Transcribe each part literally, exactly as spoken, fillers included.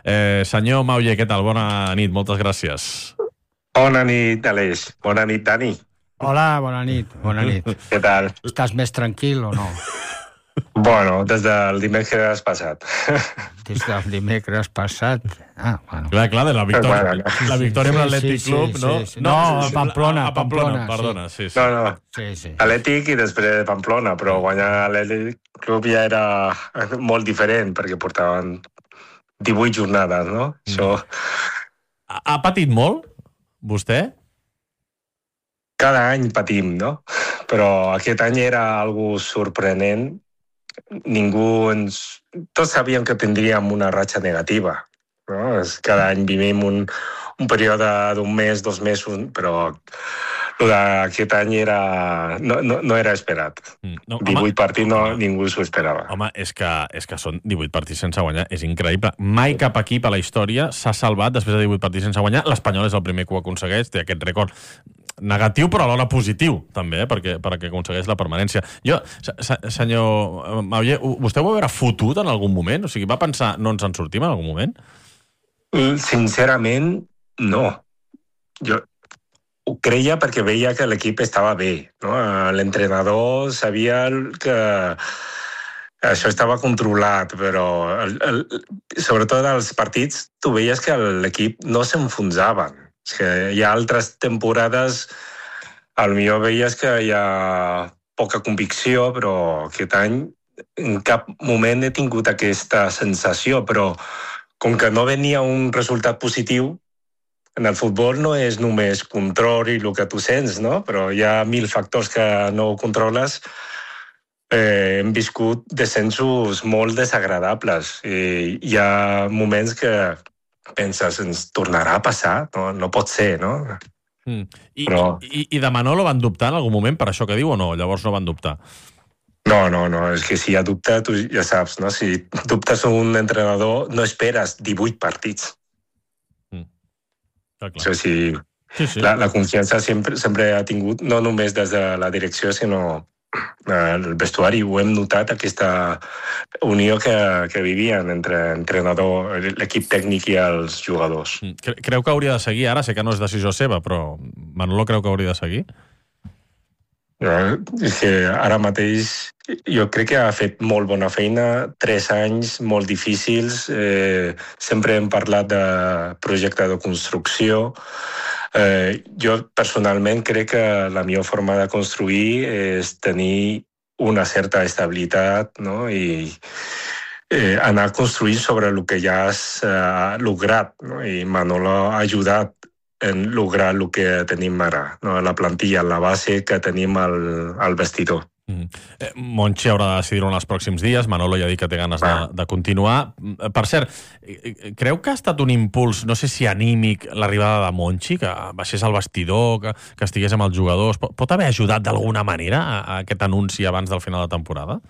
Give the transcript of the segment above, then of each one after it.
Eh, senyor Mauller, què tal? Bona nit, moltes gràcies. Bona nit, Aleix. Bona nit, Dani. Hola, bona nit, bona nit. Què tal? Estàs més tranquil o no? Bueno, des del dimecres passat. Des del dimecres passat? Ah, bueno. Clar, clar, de la victòria, Bueno, no. la victòria amb Sí, l'Atlètic sí, Club, sí, no? sí, sí. No, a Pamplona, A Pamplona, Pamplona, perdona, sí, sí. No, no, Sí, sí. Atlètic i després Pamplona, però guanyar l'Atlètic Club ja era molt diferent, perquè portaven divuit jornades, no? Mm. Això... Ha, ha patit molt, vostè? Cada any patim, no? Però aquest any era algo sorprenent. Ningú ens... Tots sabíem que tindríem una ratxa negativa, no? Cada any vivim un, un període d'un mes, dos mesos, però el d'aquest any era... no, no, no era esperat. Mm, no, divuit home, partits, no, home. ningú s'ho esperava. Home, és que, és que són divuit partits sense guanyar, és increïble. Mai cap equip a la història s'ha salvat després de divuit partits sense guanyar. L'Espanyol és el primer que ho aconsegueix, té aquest rècord negatiu, però alhora positiu, també, eh, perquè, perquè aconsegueix la permanència. Jo, se, se, senyor Mauller, vostè ho va veure fotut en algun moment? O sigui, va pensar, no ens en sortim en algun moment? Sincerament, no. Jo ho creia perquè veia que l'equip estava bé, no? L'entrenador sabia que això estava controlat, però el, el, sobretot als partits tu veies que l'equip no s'enfonsava. És que hi ha altres temporades, potser veies que hi ha poca convicció, però aquest any en cap moment he tingut aquesta sensació, però com que no venia un resultat positiu, en el futbol no és només control i el que tu sents, no? Però hi ha mil factors que no controles. Eh, hem viscut descensos molt desagradables i hi ha moments que penses, ens tornarà a passar? No, no pot ser, no? Mm. I, Però... i, I de Manolo van dubtar en algun moment per això que diu o no? Llavors no van dubtar? No, no, no, és que si hi ha dubte, tu ja saps, no? Si dubtes un entrenador, no esperes divuit partits. Mm. Clar, clar. O sigui, si Sí, sí. la, la confiança sempre, sempre ha tingut, no només des de la direcció, sinó el vestuari. Ho hem notat, aquesta unió que, que vivien entre entrenador, l'equip tècnic i els jugadors. Creu que hauria de seguir ara? Sé que no és decisió seva, però Manolo creu que hauria de seguir? Eh, és que ara mateix jo crec que ha fet molt bona feina, tres anys molt difícils, eh, sempre hem parlat de projecte de construcció. Eh, jo personalment crec que la millor forma de construir és tenir una certa estabilitat, no? I eh, anar construint sobre el que ja has eh, lograt, no? I Manolo ha ajudat en lograr el que tenim ara, no? La plantilla, la base que tenim al, al vestidor. Mm. Eh, Monchi haurà de decidir-ho en els pròxims dies. Manolo ja ha dit que té ganes de, de continuar. Per cert, creu que ha estat un impuls, no sé si anímic, l'arribada de Monchi, que baixés al vestidor, que, que estigués amb els jugadors? Pot, pot haver ajudat d'alguna manera a, a aquest anunci abans del final de temporada?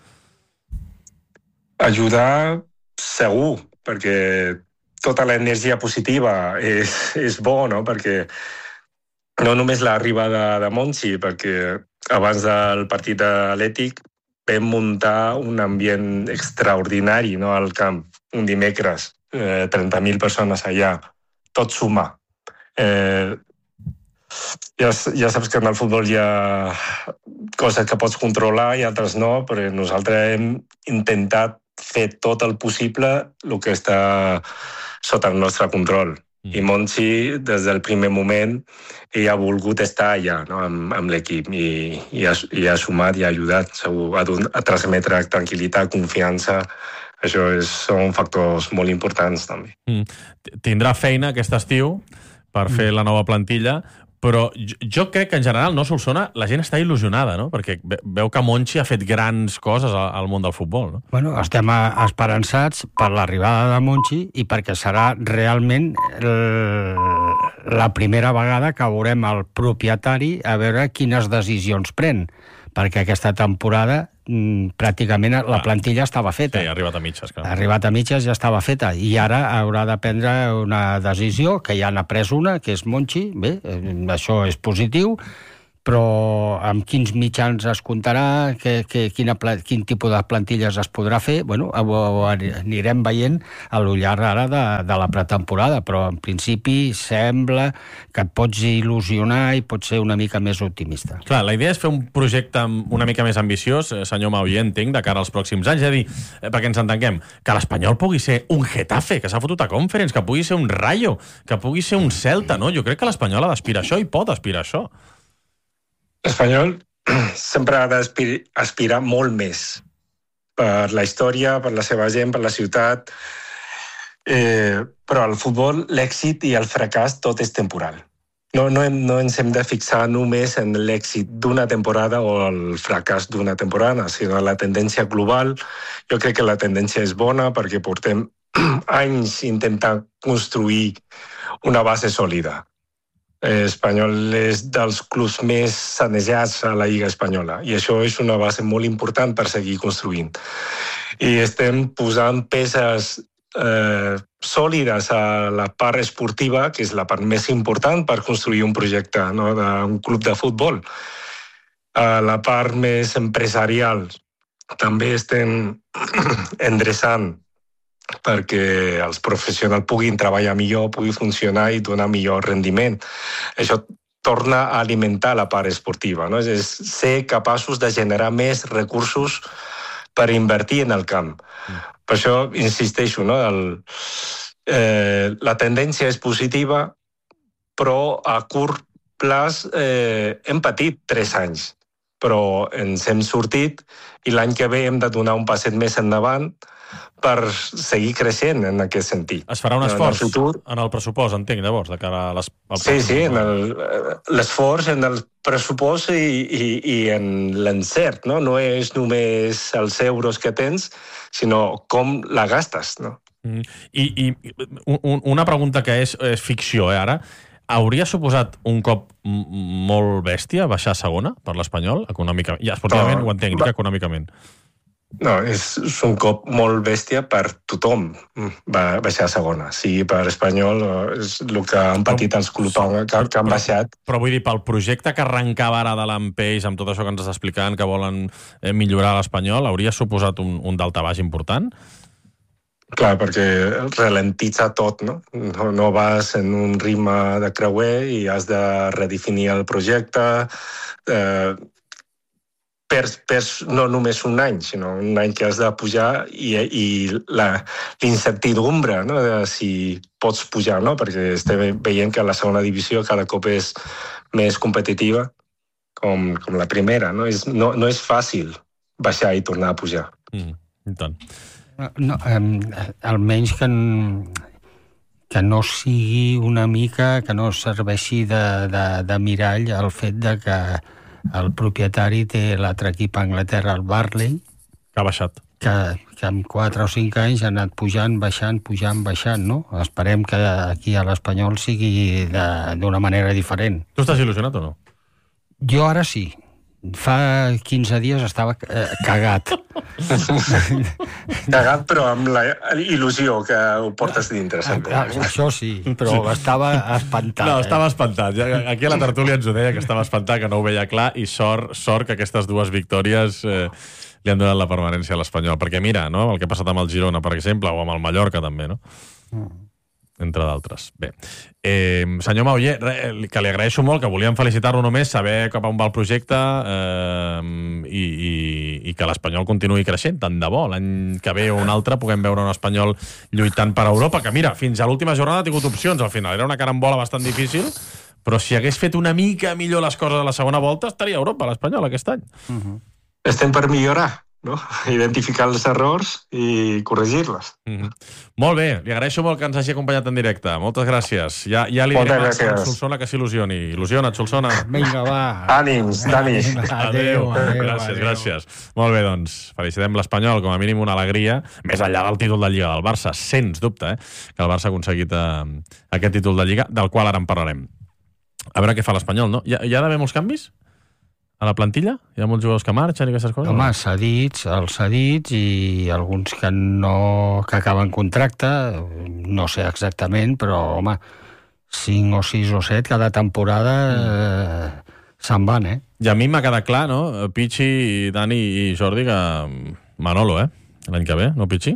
Ajudar segur, perquè tota l'energia positiva és, és bo, no? Perquè no només l'arribada de Monchi, perquè abans del partit atlètic vam muntar un ambient extraordinari, no, al camp, un dimecres, eh, trenta mil persones allà, tot suma. Eh, ja, ja saps que en el futbol hi ha coses que pots controlar i altres no, però nosaltres hem intentat fer tot el possible el que està sota el nostre control. Mm. I Monchi, des del primer moment, ell ha volgut estar allà, no? amb, amb l'equip i, i, ha, i ha sumat i ha ajudat segur, a, a transmetre tranquil·litat, confiança. Això és, són factors molt importants també. Mm. Tindrà feina aquest estiu per fer mm. la nova plantilla, però jo, jo crec que en general no Solsona la gent està il·lusionada, no? Perquè veu que Monchi ha fet grans coses al, al món del futbol, no? Bueno, estem esperançats per l'arribada de Monchi i perquè serà realment el, la primera vegada que veurem el propietari a veure quines decisions pren, perquè aquesta temporada mm, pràcticament la ah, plantilla estava feta. Sí, ha arribat a mitges. Clar. Ha arribat a mitges, ja estava feta, i ara haurà de prendre una decisió, que ja n'ha pres una, que és Monchi. Bé, això és positiu, però amb quins mitjans es comptarà, que, que, quina, quin tipus de plantilles es podrà fer, bueno, ho, ho anirem veient a lo llarg ara de, de la pretemporada, però en principi sembla que et pots il·lusionar i pots ser una mica més optimista. Clar, la idea és fer un projecte una mica més ambiciós, senyor Mauller, entenc, de cara als pròxims anys, és a dir, perquè ens entenguem, que l'Espanyol pugui ser un Getafe, que s'ha fotut a Conference, que pugui ser un Rayo, que pugui ser un Celta, no? Jo crec que l'Espanyol ha d'aspirar a això i pot aspirar a això. L'Espanyol sempre ha d'aspirar molt més per la història, per la seva gent, per la ciutat, eh, però al futbol l'èxit i el fracàs tot és temporal. No, no, hem, no ens hem de fixar només en l'èxit d'una temporada o el fracàs d'una temporada, sinó la tendència global. Jo crec que la tendència és bona perquè portem anys intentant construir una base sòlida. Espanyol és dels clubs més sanejats a la Lliga Espanyola i això és una base molt important per seguir construint. I estem posant peces eh, sòlides a la part esportiva, que és la part més important per construir un projecte, no, d'un club de futbol. A la part més empresarial també estem endreçant perquè els professionals puguin treballar millor, puguin funcionar i donar millor rendiment. Això torna a alimentar la part esportiva, no? És ser capaços de generar més recursos per invertir en el camp. Mm. Per això insisteixo, no? El, eh, la tendència és positiva, però a curt plaç eh, hem patit tres anys, però ens hem sortit i l'any que ve hem de donar un passet més endavant per seguir creixent en aquest sentit. Es farà un esforç en el, en el pressupost, entenc, llavors, de cara a les... Sí, sí, en l'esforç, en el pressupost i, i, i en l'encert, no? No és només els euros que tens, sinó com la gastes, no? Mm. I, i un, una pregunta que és, és ficció, eh, ara. Hauria suposat un cop molt bèstia baixar a segona per l'Espanyol, econòmicament? Ja, esportivament no, ho entenc, va... econòmicament. No, és un cop molt bèstia per tothom va baixar a segona. Sí, per Espanyol és el que han patit els clubs que, que han baixat. Però vull dir, pel projecte que arrencava ara de l'Ampeix, amb tot això que ens estàs explicant, que volen millorar l'Espanyol, hauria suposat un, un daltabaix important? Clar, perquè ralentitza tot, no? no? No vas en un ritme de creuer i has de redefinir el projecte... Eh, perds, perds no només un any, sinó un any que has de pujar i, i l'incertidumbre, no? De si pots pujar, no? Perquè estem veient que la segona divisió cada cop és més competitiva com, com la primera, no? És, no, no és fàcil baixar i tornar a pujar. Mm, i tant. No, eh, almenys que, que no sigui una mica, que no serveixi de, de, de mirall el fet de que el propietari té l'altre equip a Anglaterra, el Barley, que ha baixat. Que, que en quatre o cinc anys ha anat pujant, baixant, pujant, baixant, no? Esperem que aquí a l'Espanyol sigui d'una manera diferent. Tu estàs il·lusionat o no? Jo ara sí. Fa quinze dies estava eh, cagat. Cagat, però amb la il·lusió que ho portes dintre. Ah, això sí, però estava espantat. No, estava espantat. Aquí a la tertúlia ens ho deia, que estava espantat, que no ho veia clar, i sort, sort que aquestes dues victòries eh, li han donat la permanència a l'Espanyol. Perquè mira, no?, el que ha passat amb el Girona, per exemple, o amb el Mallorca també, no? Mm. Entre d'altres. Bé. Eh, senyor Mauller, que li agraeixo molt, que volíem felicitar-lo només, saber cap on va el projecte eh, i, i, i que l'Espanyol continuï creixent, tant de bo. L'any que ve o un altre puguem veure un Espanyol lluitant per Europa, que mira, fins a l'última jornada ha tingut opcions al final. Era una carambola bastant difícil, però si hagués fet una mica millor les coses a la segona volta, estaria a Europa, l'Espanyol, aquest any. Uh-huh. Estem per millorar, no? Identificar els errors i corregir-les. Mm-hmm. Molt bé, li agraeixo molt que ens hagi acompanyat en directe. Moltes gràcies. Ja, ja li direm a Solsona que s'il·lusioni. Il·lusiona't, Solsona. Vinga, va. Ànims, Dani. Adéu. Adéu. Gràcies, adéu. Gràcies. Molt bé, doncs, felicitem l'Espanyol, com a mínim una alegria, més enllà del títol de Lliga del Barça, sens dubte, eh, que el Barça ha aconseguit eh, aquest títol de Lliga, del qual ara en parlarem. A veure què fa l'Espanyol, no? Hi ha, hi ha d'haver molts canvis? A la plantilla? Hi ha molts jugadors que marxen i aquestes coses? Home, cedits, els cedits i alguns que no que acaben contracte, no sé exactament, però, home, cinc o sis o set cada temporada mm. eh, se'n van, eh? I a mi m'ha quedat clar, no? Pichi, Dani i Jordi, que Manolo, eh? L'any que ve, no, Pichi?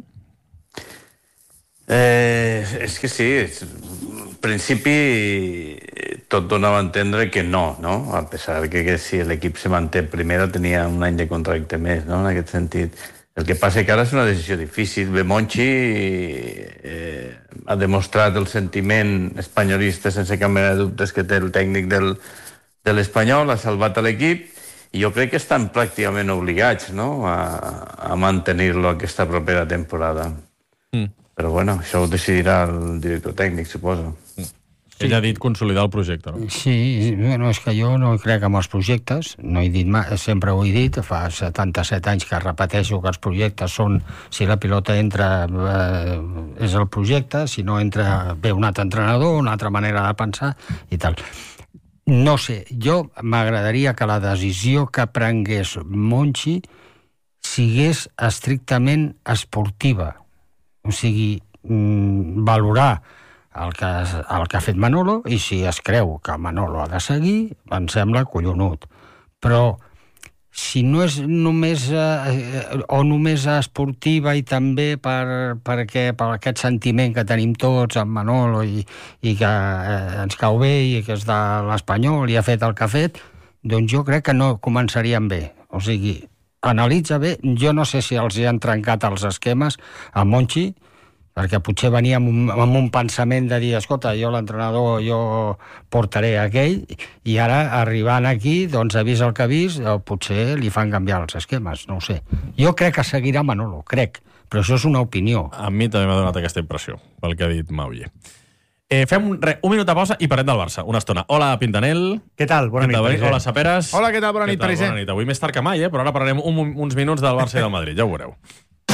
Eh, és que sí, és... en principi tot donava a entendre que no, no? A pesar que, que si l'equip se manté primera tenia un any de contracte més, no? En aquest sentit. El que passa que ara és una decisió difícil. Monchi eh, ha demostrat el sentiment espanyolista sense cap mena de dubtes que té el tècnic del, de l'Espanyol, ha salvat a l'equip i jo crec que estan pràcticament obligats, no? a, a mantenir-lo aquesta propera temporada. Mm. Però bueno, això ho decidirà el director tècnic, suposo. Mm. Sí. Ell ha dit consolidar el projecte, no? Sí, bueno, és que jo no crec en els projectes, no he dit mai, sempre ho he dit, fa setanta-set anys que repeteixo que els projectes són, si la pilota entra eh, és el projecte, si no entra ve un altre entrenador, una altra manera de pensar i tal. No sé, jo m'agradaria que la decisió que prengués Monchi sigués estrictament esportiva, o sigui, mm, valorar el que, el que ha fet Manolo, i si es creu que Manolo ha de seguir, em sembla collonut. Però si no és només eh, o només esportiva i també per, perquè, per aquest sentiment que tenim tots amb Manolo i, i que eh, ens cau bé i que és de l'Espanyol i ha fet el que ha fet, doncs jo crec que no començaríem bé. O sigui, analitza bé, jo no sé si els hi han trencat els esquemes a Monchi, perquè potser venia amb un, amb un pensament de dir, escolta, jo l'entrenador, jo portaré aquell, i ara, arribant aquí, doncs ha vist el que ha vist, o potser li fan canviar els esquemes, no ho sé. Jo crec que seguirà Manolo, crec, però això és una opinió. A mi també m'ha donat aquesta impressió, pel que ha dit Mauller. Eh, fem un, re, un minut de pausa i parlem del Barça, una estona. Hola, Pintanel. Què tal? Bona nit, Pariser. Hola, Saperes. Hola, què tal? Bona nit, Pariser. Bona nit. Avui més tard que mai, eh? Però ara parlarem un, uns minuts del Barça i del Madrid, ja ho veureu.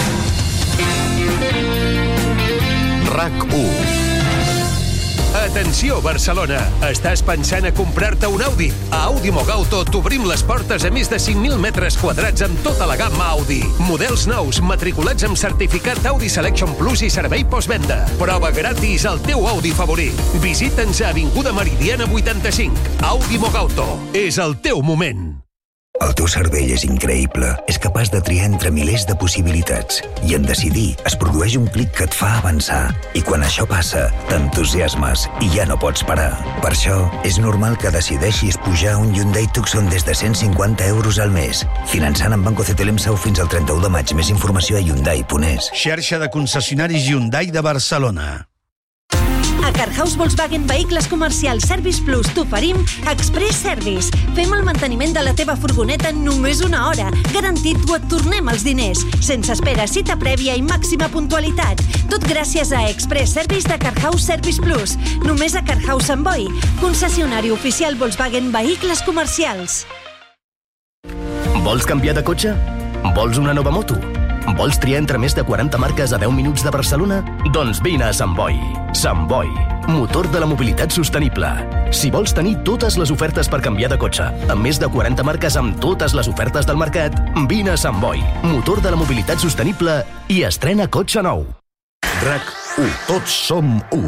RAC u. Atenció, Barcelona! Estàs pensant a comprar-te un Audi? A Audi Mogauto t'obrim les portes a més de cinc mil metres quadrats amb tota la gamma Audi. Models nous, matriculats amb certificat Audi Selection Plus i servei postvenda. Prova gratis al teu Audi favorit. Visita'ns a Avinguda Meridiana vuitanta-cinc. Audi Mogauto. És el teu moment. El teu cervell és increïble. És capaç de triar entre milers de possibilitats. I en decidir es produeix un clic que et fa avançar. I quan això passa, t'entusiasmes i ja no pots parar. Per això, és normal que decideixis pujar un Hyundai Tucson des de cent cinquanta euros al mes. Finançant amb Banco C T L M S A U fins al trenta-u de maig. Més informació a hyundai punt es. Xarxa de concessionaris Hyundai de Barcelona. A Carhouse Volkswagen Vehicles Comercials Service Plus t'oferim Express Service. Fem el manteniment de la teva furgoneta en només una hora. Garantit o et tornem els diners. Sense espera, cita prèvia i màxima puntualitat. Tot gràcies a Express Service de Carhouse Service Plus. Només a Carhouse Sant Boi. Concessionari oficial Volkswagen Vehicles Comercials. Vols canviar de cotxe? Vols una nova moto? Vols triar entre més de quaranta marques a deu minuts de Barcelona? Doncs vine a Sant Boi. Sant Boi, motor de la mobilitat sostenible. Si vols tenir totes les ofertes per canviar de cotxe, amb més de quaranta marques amb totes les ofertes del mercat, vine a Sant Boi, motor de la mobilitat sostenible, i estrena cotxe nou. RAC u. Tots som u.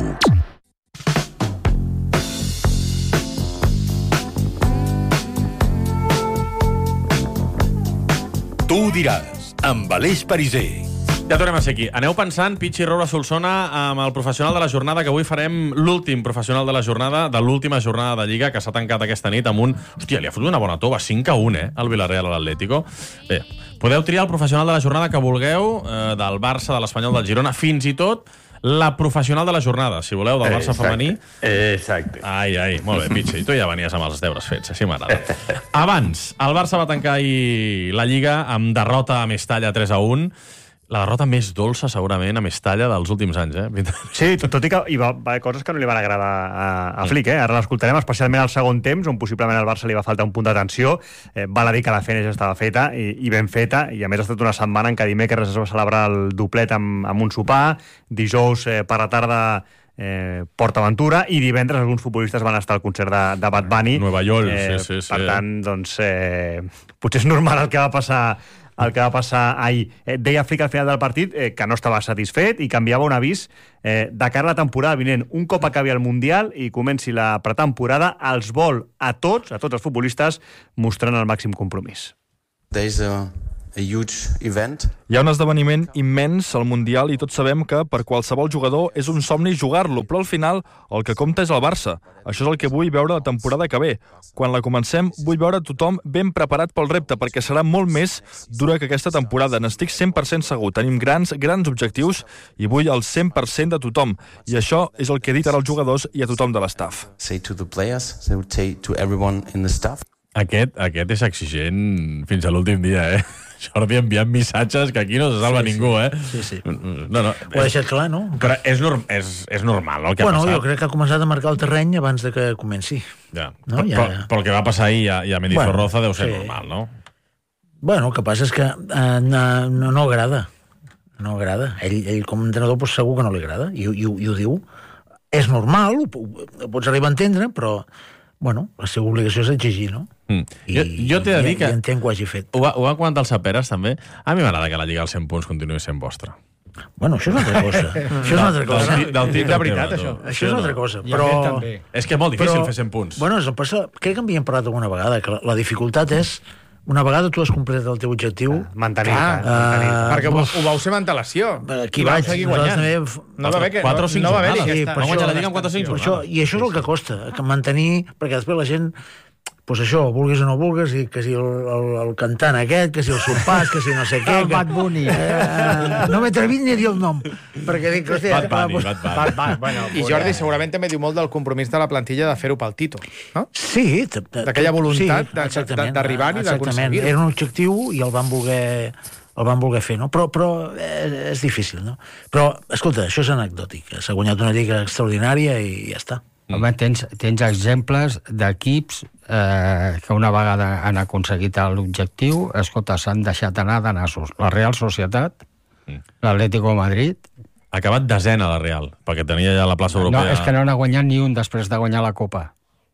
Tu diràs, amb Aleix Pariser. Ja tornem a ser aquí. Aneu pensant, Pichi Roura Solsona, amb el professional de la jornada, que avui farem l'últim professional de la jornada, de l'última jornada de Lliga, que s'ha tancat aquesta nit amb un... Hòstia, li ha fotut una bona tova, cinc a un, eh, el Villarreal a l'Atlético. Bé, podeu triar el professional de la jornada que vulgueu, eh, del Barça, de l'Espanyol, del Girona, fins i tot la professional de la jornada, si voleu, del Barça femení. Exacte. Ai, ai, molt bé, Pichi. Tu ja venies amb els deures fets, així m'agrada. Abans, el Barça va tancar ahir la Lliga amb derrota a Mestalla tres a un. La derrota més dolça, segurament, a Mestalla dels últims anys, eh? Sí, tot, tot i que hi va, va haver coses que no li van agradar a, a Flick, eh? Ara l'escoltarem, especialment al segon temps, on possiblement al Barça li va faltar un punt d'atenció. Eh, val a dir que la feina ja estava feta, i, i ben feta, i a més ha estat una setmana en què dimecres es va celebrar el doblet amb, amb un sopar, dijous eh, per la tarda eh, PortAventura, i divendres alguns futbolistes van estar al concert de, de Bad Bunny. Nueva York, eh, sí, sí, sí. Per tant, doncs, eh, potser és normal el que va passar el que va passar ahir. Eh, deia Flick al final del partit eh, que no estava satisfet i canviava un avís eh, de cara a la temporada vinent. Un cop acabi el Mundial i comenci la pretemporada, els vol a tots, a tots els futbolistes, mostrant el màxim compromís. There's a, a huge event. Hi ha un esdeveniment immens al Mundial i tots sabem que per qualsevol jugador és un somni jugar-lo, però al final el que compta és el Barça. Això és el que vull veure la temporada que ve. Quan la comencem, vull veure tothom ben preparat pel repte, perquè serà molt més dura que aquesta temporada. N'estic cent per cent segur. Tenim grans, grans objectius i vull el cent per cent de tothom. I això és el que he dit ara als jugadors i a tothom de l'estaf. Say to the players, say to everyone in the staff. Aquest, aquest és exigent fins a l'últim dia, eh? Jordi enviant missatges que aquí no se salva sí, ningú, eh? Sí, sí. No, no, ho ha deixat clar, no? Però és, norm, és, és normal, no, el que bueno, ha passat. Jo crec que ha començat a marcar el terreny abans de que comenci. Ja. No? Però, ja... però, però el que va passar ahir a, a Mendizorroza bueno, deu ser sí. normal, no? Bueno, el que passa és que eh, no, no agrada. No agrada. Ell, ell com a entrenador, pues, segur que no li agrada. I, i, i ho diu. És normal, ho, ho pots arribar a entendre, però... Bueno, la seva obligació és exigir, no? Mm. I, jo jo t'he de dir que... I entenc que ho hagi fet. Ho va, ho va comentar el Saperes, també. A mi m'agrada que la Lliga als cent punts continuï sent vostra. Bueno, això és una altra cosa. Això és una altra cosa. Del, del tit, de veritat, això. Això és una altra cosa. Però... És que és molt difícil però, fer cent punts. Bueno, és el passa... crec que en havíem parlat alguna vegada, que la, la dificultat és... Una vegada tu has completat el teu objectiu... Mantenir. Ah, mantenir. Uh, perquè ho, ho vau ser amb antelació. Aquí vaig. Seguir guanyant. També... No va haver que... quatre o cinc no va haver-hi jornades. aquesta... Va guanyar la Lliga amb quatre o cinc jornades. I això és el que costa, que mantenir... Perquè després la gent... Pues això, vulguis o no vulguis, i que si el, el, el cantant aquest, que si el sopàs, que si no sé què... El que... Bad Bunny. Eh, no m'he atrevit ni a dir el nom, perquè dic... Bad Bunny, Bad Bunny. Bad Bunny. Bueno, I Jordi segurament també diu molt del compromís de la plantilla de fer-ho pel títol, no? Sí. D'aquella voluntat sí, d'arribar i d'aconseguir-ho. Era un objectiu i el van voler... el van voler fer, no? Però, però és difícil, no? Però, escolta, això és anecdòtic. S'ha guanyat una lliga extraordinària i ja està. Home, tens, tens exemples d'equips eh, que una vegada han aconseguit l'objectiu, escolta, s'han deixat anar de nassos. La Real Societat, mm. l'Atlético Madrid... Ha acabat desena la Real, perquè tenia ja la plaça europea... No, és que no n'ha guanyat ni un després de guanyar la Copa.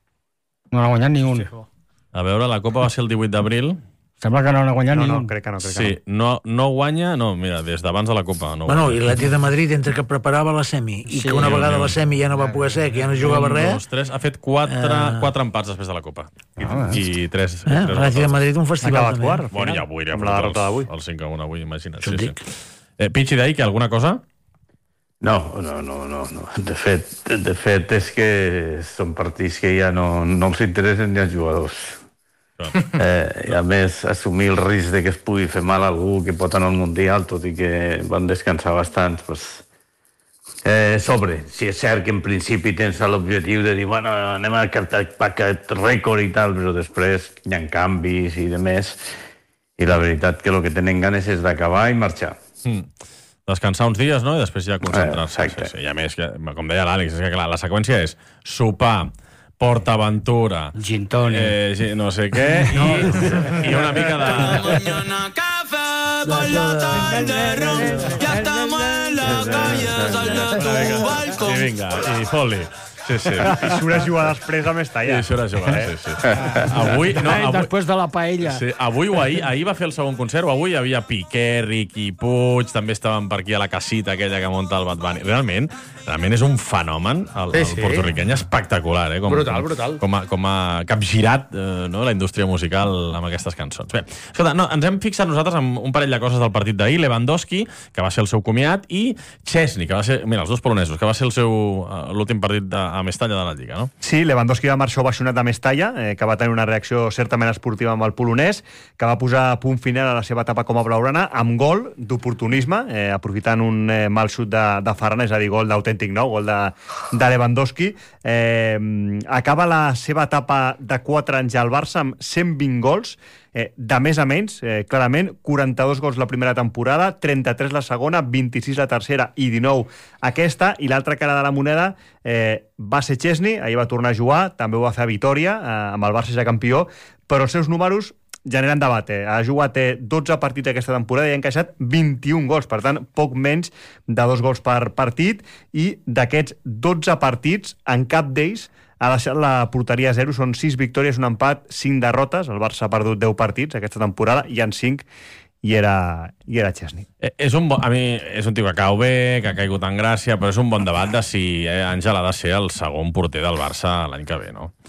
No n'ha guanyat ni un. Sí. A veure, la Copa va ser el divuit d'abril... Sembla que no n'ha guanyat no, ni no, un. Crec que no, crec sí, que no. no. No guanya, no, mira, des d'abans de la Copa. No bueno, i l'Atlètic de Madrid, entre que preparava la semi i sí, que una vegada la semi ja no va poder ser, que ja no jugava res... Dos, tres, ha fet quatre, uh... quatre empats després de la Copa. Ah, I tres... Eh? L'Atlètic de Madrid, un festival també. Quart, bueno, i avui li ha fotut el, el cinc a un avui, imagina't. Sí, sí. Eh, Pichi, d'ahir, que alguna cosa? No, no, no, no, no. De fet, de fet és que són partits que ja no, no els interessen ni als jugadors. Eh, I a més assumir el risc de que es pugui fer mal a algú que pot anar al Mundial, tot i que van descansar bastant, pues, eh, sobre. Si és cert que en principi tens l'objectiu de dir, bueno, anem a aquest rècord i tal, però després hi ha canvis i de més, i la veritat que el que tenen ganes és d'acabar i marxar. Mm. Descansar uns dies, no?, i després ja concentrar-se. Eh, sí, sí. I a més, que, com deia l'Àlex, és que clar, la seqüència és sopar, PortAventura, gin tònic, eh, no sé què, i, i una mica de... Mañana café, por la tarde ron, ya estamos en la calle, sal de tu balcón. I vinga, i fot-li. Sí, sí. I surt a jugar després a Mestalla. I surt a jugar, sí, sí. Avui, no, avui, després de la paella. Sí, avui o ahir, ahir va fer el segon concert, o avui hi havia Piqué, Riqui Puig, també estaven per aquí a la casita aquella que munta el Bad Bunny. Realment, realment és un fenomen, el, sí, sí. el portorriqueny espectacular, eh? Com, brutal, brutal. Com a, com a capgirat eh, no? la indústria musical amb aquestes cançons. Bé, escolta, no, ens hem fixat nosaltres en un parell de coses del partit d'ahir, Lewandowski, que va ser el seu comiat, i Chesney, que va ser, mira, els dos polonesos, que va ser el seu l'últim partit de a Mestalla de la Lliga, no? Sí, Lewandowski va marxar ovacionat a Mestalla, eh, que va tenir una reacció certament esportiva amb el polonès, que va posar a punt final a la seva etapa com a blaugrana, amb gol d'oportunisme, eh, aprofitant un eh, mal xut de, de Ferran, és a dir, gol d'autèntic nou, gol de, de Lewandowski. Eh, acaba la seva etapa de quatre anys al Barça amb cent vint gols, Eh, de més a menys, eh, clarament, quaranta-dos gols la primera temporada, trenta-tres la segona, vint-i-sis la tercera i dinou aquesta, i l'altra cara de la moneda eh, va ser Chesney, ahir va tornar a jugar, també ho va fer a Vitòria, eh, amb el Barça ja campió, però els seus números generen debat. Eh. Ha jugat eh, dotze partits aquesta temporada i ha encaixat vint-i-un gols, per tant, poc menys de dos gols per partit, i d'aquests dotze partits, en cap d'ells ha deixat la porteria a zero, són sis victòries, un empat, cinc derrotes, el Barça ha perdut deu partits aquesta temporada, i en cinc i era, i era Chesney. Eh, és un bo, a mi és un tio que cau bé, que ha caigut en gràcia, però és un bon debat de si eh, Àngel ha de ser el segon porter del Barça l'any que ve, no?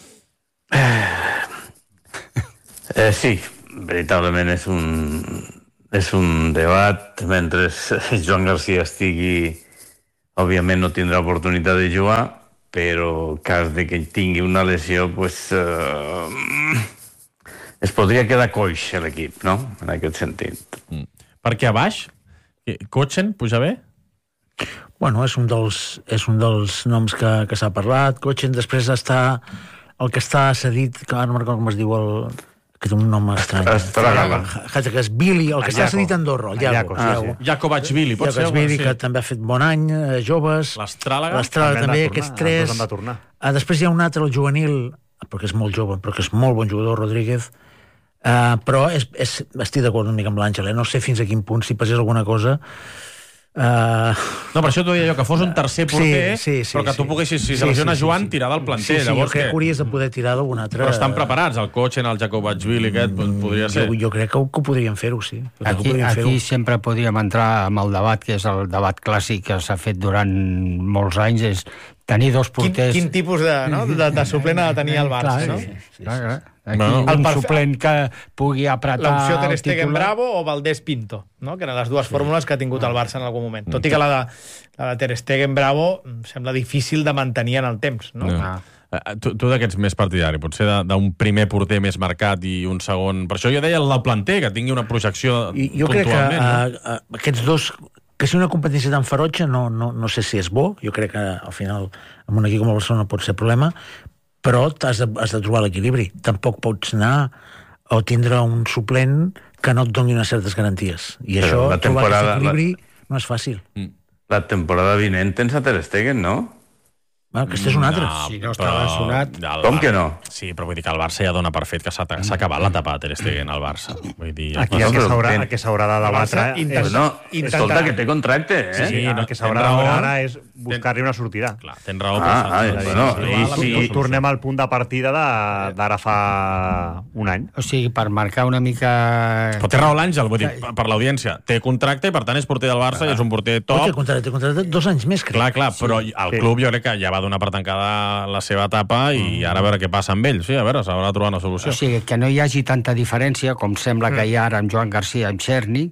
Eh, sí, veritablement és un, és un debat. Mentre Joan Garcia estigui, òbviament no tindrà oportunitat de jugar, però cas de que tingui una lesió, pues, eh, es podria quedar coix l'equip, no? En aquest sentit. Mm. Perquè a baix, Kochen puja bé? Bueno, és un dels, és un dels noms que, que s'ha parlat. Kochen després està el que està cedit, que ara no recordo com es diu el... que té un nom estrany. Estragala. Que és Billy, el que està cedit a Andorra, el Iago. Jacobachvili, pot ser? Jacobachvili, que també ha fet bon any, eh, joves. L'Astràlaga? L'Astràlaga també, aquests tres. Ah, després hi ha un altre, el juvenil, perquè és molt jove, però que és molt bon jugador, Rodríguez. Uh, però és, és, estic d'acord una mica amb l'Àngel, eh? No sé fins a quin punt, si passés alguna cosa... Uh... No, per això t'ho deia jo, que fos un tercer porter, sí, sí, sí, però que tu sí. poguessis, si Sí, se lesiona sí, sí, Joan, sí. tirar del planter. Sí, sí, Llavors, jo crec que... que hauries de poder tirar d'algun altre... Però estan preparats, el Kochen, el Jacobachvili, aquest, mm, podria ser. Jo, jo crec que ho, que ho podríem fer-ho, sí. Jo Aquí, aquí sempre podríem entrar amb el debat, que és el debat clàssic que s'ha fet durant molts anys, és tenir dos porters... Quin, quin tipus de, no? de, de suplent ha de tenir el Barça, clar, no? Sí, sí, clar, clar. Aquí no, un perfe... suplent que pugui apretar l'opció Ter el Stegen titular. Bravo o Valdés Pinto, no? Que eren les dues fórmules que ha tingut el Barça en algun moment. Tot i que la de, la de Ter Stegen Bravo sembla difícil de mantenir en el temps, no? no. Ah. Tu, tu d'aquests més partidari, potser d'un primer porter més marcat i un segon... Per això jo deia el del planter, que tingui una projecció I, jo crec que puntualment. uh, uh, aquests dos... Que si una competència tan ferotge no, no, no sé si és bo, jo crec que al final amb un equip com el Barcelona pot ser problema, però has de, has de trobar l'equilibri. Tampoc pots anar o tindre un suplent que no et doni unes certes garanties. I Però això, trobar aquest equilibri, la... no és fàcil. La temporada vinent tens a Ter Stegen, no? Ah, que este és un altre. No, si no està lesionat... Com que no? Sí, però vull dir que el Barça ja dona per fet que s'ha acabat l'etapa de Ter Stegen al Barça. Vull dir, Aquí el que s'haurà el que s'haurà de debatre... És... No, escolta, que té contracte, eh? Sí, sí, el que s'haurà de veure ara és buscar-li una sortida. Clar, tens raó. Ah, ah, bueno, i si tornem al punt de partida d'ara fa un any. O sigui, per marcar una mica... Però té raó l'Àngel, vull dir, per l'audiència. Té contracte i, per tant, és porter del Barça i és un porter top. Té contracte, té contracte dos anys més, crec. Clar, clar, però el club jo crec que ja va donar per tancada la seva etapa i ara a veure què passa amb ell. Sí, a veure, s'haurà de trobar una solució. O sigui, que no hi hagi tanta diferència com sembla que hi ha ara amb Joan Garcia i amb Txerni,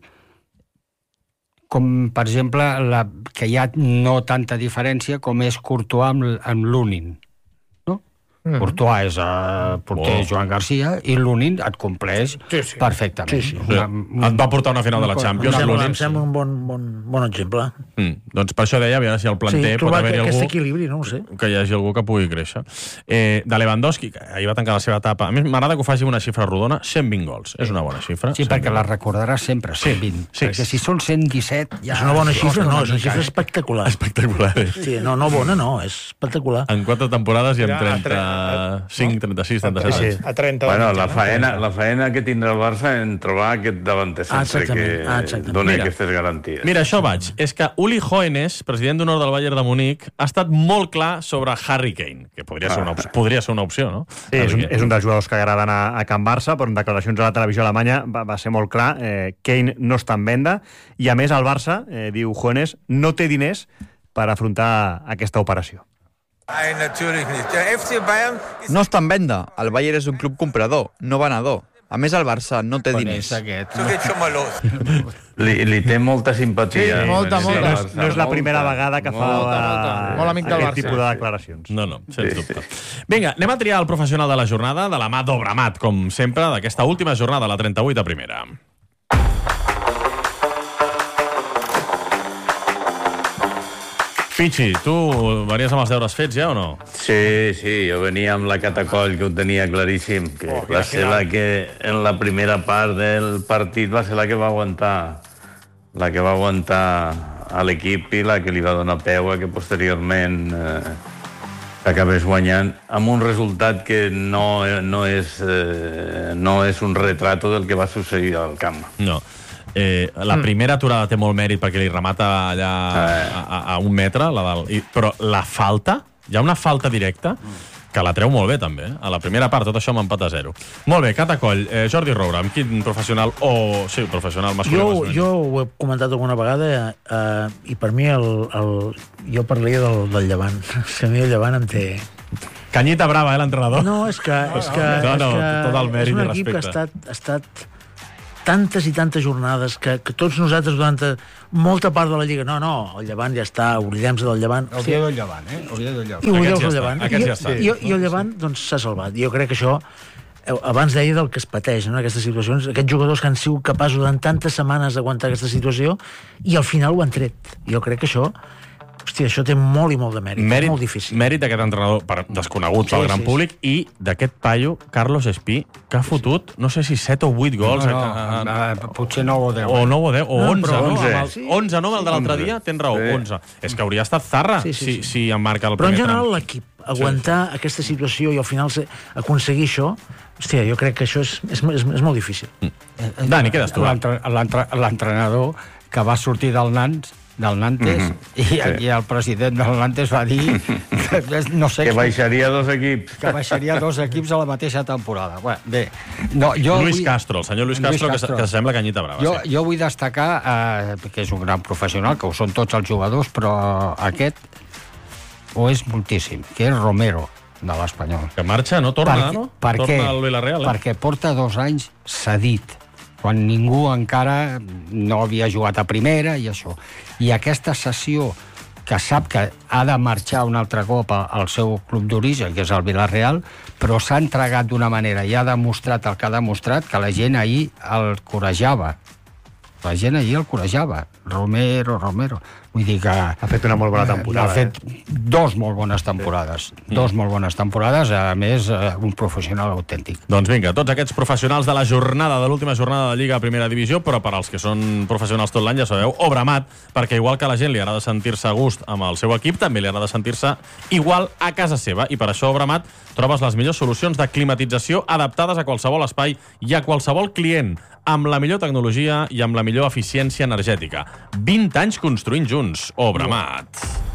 com, per exemple, la, que hi ha no tanta diferència com és Courtois amb, amb Lunin. No? Mm. Courtois és uh, porter oh. Joan Garcia i Lunin et compleix sí, sí. perfectament. Sí, sí. Una, una, et va portar una final de la Champions. Em sembla, Lunin, em sembla un bon, bon, bon exemple. Mm, doncs per això deia, a veure si el planter sí, pot haver-hi algú... aquest equilibri, no ho sé. Que hi hagi algú que pugui créixer. Eh, de Lewandowski, que ahir va tancar la seva etapa, a mi m'agrada que ho faci una xifra rodona, cent vint gols. És una bona xifra. Sí, perquè la recordaràs sempre, cent vint. Sí, sí. Perquè si són cent disset... Ja és una bona xifra, no, és una xifra espectacular. Espectacular. Sí, no, no bona, no, és espectacular. En quatre temporades i en trenta-cinc, trenta-sis, trenta-set sí, anys. A trenta bueno, la faena, la faena que tindrà el Barça en trobar aquest davanter sempre que ah, doni mira, aquestes garanties. Mira, això vaig. És que Uli Hoeneß, president d'honor del Bayern de Múnich, ha estat molt clar sobre Harry Kane, que podria ser una opció, podria ser una opció, no? Sí, és un, és un dels jugadors que agraden a, a Can Barça, però en declaracions a la televisió alemanya va, va ser molt clar. Eh, Kane no està en venda, i a més el Barça, eh, diu Hoeneß, no té diners per afrontar aquesta operació. No està en venda. El Bayern és un club comprador, no venedor. A més, el Barça no té diners. Li, li té molta simpatia. Sí, molta, sí, molta. No, no és la primera molta, vegada que fa molta, molta. Molt amic del aquest Barça. tipus de declaracions. No, no, sens Sí, dubte. Vinga, anem a triar el professional de la jornada, de la mà d'Obramat, com sempre, d'aquesta última jornada, la trenta-vuit a primera. Pichi, tu venies amb els deures fets ja o no? Sí, sí, jo venia amb la Catacoll, que ho tenia claríssim, que oh, va ser la que en la primera part del partit va ser la que va aguantar la que va aguantar a l'equip i la que li va donar peu a que posteriorment eh, acabés guanyant amb un resultat que no, no, és, eh, no és un retrato del que va succeir al camp. No. Eh, la primera aturada té molt mèrit perquè li remata allà a, a, a un metre, la del, i, però la falta, hi ha una falta directa que la treu molt bé, també. A la primera part, tot això amb empat a zero. Molt bé, Catacoll. Eh, Jordi Roura, amb quin professional, o sí, professional masculí? Jo, jo ho he comentat alguna vegada eh, i per mi el, el, jo parlaria del, del Llevant. A mi el Llevant em té... Canyita brava, eh, l'entrenador? No, és que... És que, no, no, és que tot el mèrit és un i equip que ha respecte. estat, ha estat tantes i tantes jornades que, que tots nosaltres durant molta part de la Lliga, no, no, el Llevant ja està, oblidem-se del Llevant. Hauria del Llevant, eh? Hauria del Llevant. I oblideu ja del Llevant. Aquest I, ja està. I, i el Llevant, doncs, s'ha salvat. Jo crec que això, abans deia del que es pateix, no?, aquestes situacions, aquests jugadors que han sigut capaços durant tantes setmanes d'aguantar aquesta situació i al final ho han tret. Jo crec que això, hòstia, això té molt i molt de mèrit. Mèrit, molt difícil. Mèrit d'aquest entrenador per, desconegut pel Sí, gran sí, públic i d'aquest paio, Carlos Espí, que ha fotut, no sé si set o vuit gols. No, no, a, a, a, potser nou o deu. O nou o deu, o No, onze, però no? onze. Amb el, Sí. onze, no? El de l'altre onze. dia, tens raó, Sí. onze. És que hauria estat Zarra Sí, sí, si, sí. si em marca el Però en primer general tram. l'equip, aguantar sí, sí. aquesta situació i al final se- aconseguir això, hòstia, jo crec que això és, és, és, és molt difícil. Mm. Dani, quedes tu. va. L'entre- l'entre- L'entrenador que va sortir del Nantes del Nantes, Mhm. i, Sí. i el president del Nantes va dir que, no sé, Que baixaria dos equips. que baixaria dos equips a la mateixa temporada. Bé, bé. No, jo Luis vull... Castro, el senyor Luis, Luis Castro, que, Castro. que sembla canyita brava. Jo, sí. jo vull destacar eh, que és un gran professional, que ho són tots els jugadors, però aquest ho és moltíssim, que és Romero, de l'Espanyol. Que marxa, no? Torna, no? Per Torna què? al Villarreal, eh? Perquè porta dos anys cedit, quan ningú encara no havia jugat a primera i això. I aquesta sessió que sap que ha de marxar un altre cop a- al seu club d'origen, que és el Villarreal, però s'ha entregat d'una manera i ha demostrat el que ha demostrat, que la gent ahir el corejava. La gent ahir el corejava. Romero, Romero. Vull dir que... Ha fet una molt bona temporada. Ha fet dos molt bones temporades. Dos molt bones temporades, a més, eh, un professional autèntic. Doncs vinga, tots aquests professionals de la jornada, de l'última jornada de Lliga a Primera Divisió, però per als que són professionals tot l'any, ja sabeu, Obramat, perquè igual que a la gent li agrada sentir-se a gust amb el seu equip, també li agrada sentir-se igual a casa seva. I per això, Obramat, trobes les millors solucions de climatització adaptades a qualsevol espai i a qualsevol client, amb la millor tecnologia i amb la millor eficiència energètica. vint anys construint junts. Obramat.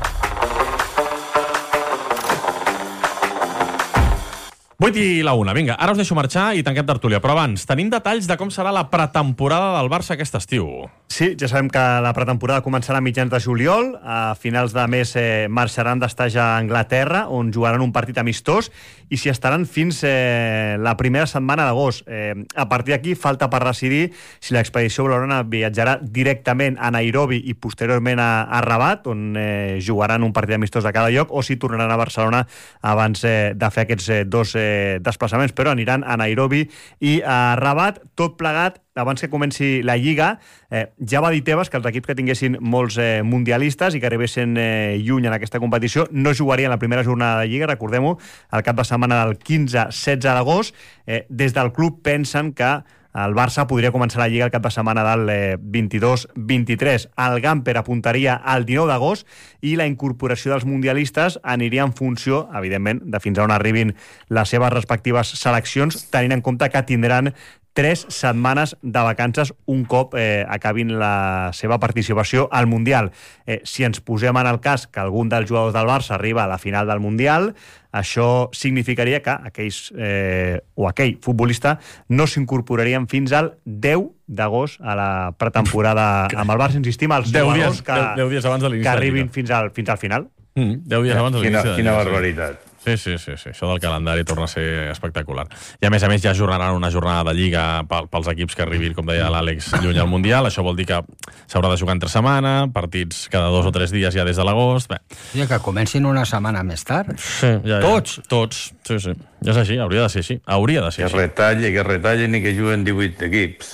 vuit i la una. Vinga, ara us deixo marxar i tanquem tertúlia. Però abans, tenim detalls de com serà la pretemporada del Barça aquest estiu. Sí, ja sabem que la pretemporada començarà a mitjans de juliol. A finals de mes eh, marxaran d'estage a Anglaterra, on jugaran un partit amistós, i s'hi estaran fins eh, la primera setmana d'agost. Eh, a partir d'aquí, falta per decidir si l'expedició blaugrana viatjarà directament a Nairobi i posteriorment a, a Rabat, on eh, jugaran un partit amistós de cada lloc, o si tornaran a Barcelona abans eh, de fer aquests eh, dos eh, desplaçaments, però aniran a Nairobi i a Rabat, tot plegat abans que comenci la Lliga. Eh, ja va dir Tebas que els equips que tinguessin molts eh, mundialistes i que arribessin eh, lluny en aquesta competició no jugarien la primera jornada de Lliga, recordem-ho, el cap de setmana del quinze setze d'agost. Eh, des del club pensen que el Barça podria començar la Lliga el cap de setmana del eh, vint-i-dos vint-i-tres. El Gamper apuntaria al dinou d'agost i la incorporació dels mundialistes aniria en funció, evidentment, de fins a on arribin les seves respectives seleccions, tenint en compte que tindran tres setmanes de vacances un cop eh, acabin la seva participació al Mundial. Eh, si ens posem en el cas que algun dels jugadors del Barça arriba a la final del Mundial, això significaria que aquells eh, o aquell futbolista no s'incorporarien fins al deu d'agost a la pretemporada amb el Barça. Insistim, els deu jugadors dies, que, deu, deu dies abans de l'inici que de la arribin Lliga. fins al, fins al final. Mm, deu dies abans de l'inici Quina, de la quina Lliga, barbaritat. Sí, sí, sí, sí. Això del calendari torna a ser espectacular. I a més a més ja ajornaran una jornada de Lliga pel- pels equips que arribin, com deia l'Àlex, lluny al Mundial. Això vol dir que s'haurà de jugar entre setmana, partits cada dos o tres dies ja des de l'agost. Bé, I que comencin una setmana més tard. sí, ja, ja. Tots. Tots, sí, sí. Ja és així, hauria de ser així. Hauria de ser Que així. retalle, que retalle ni que juguen divuit equips.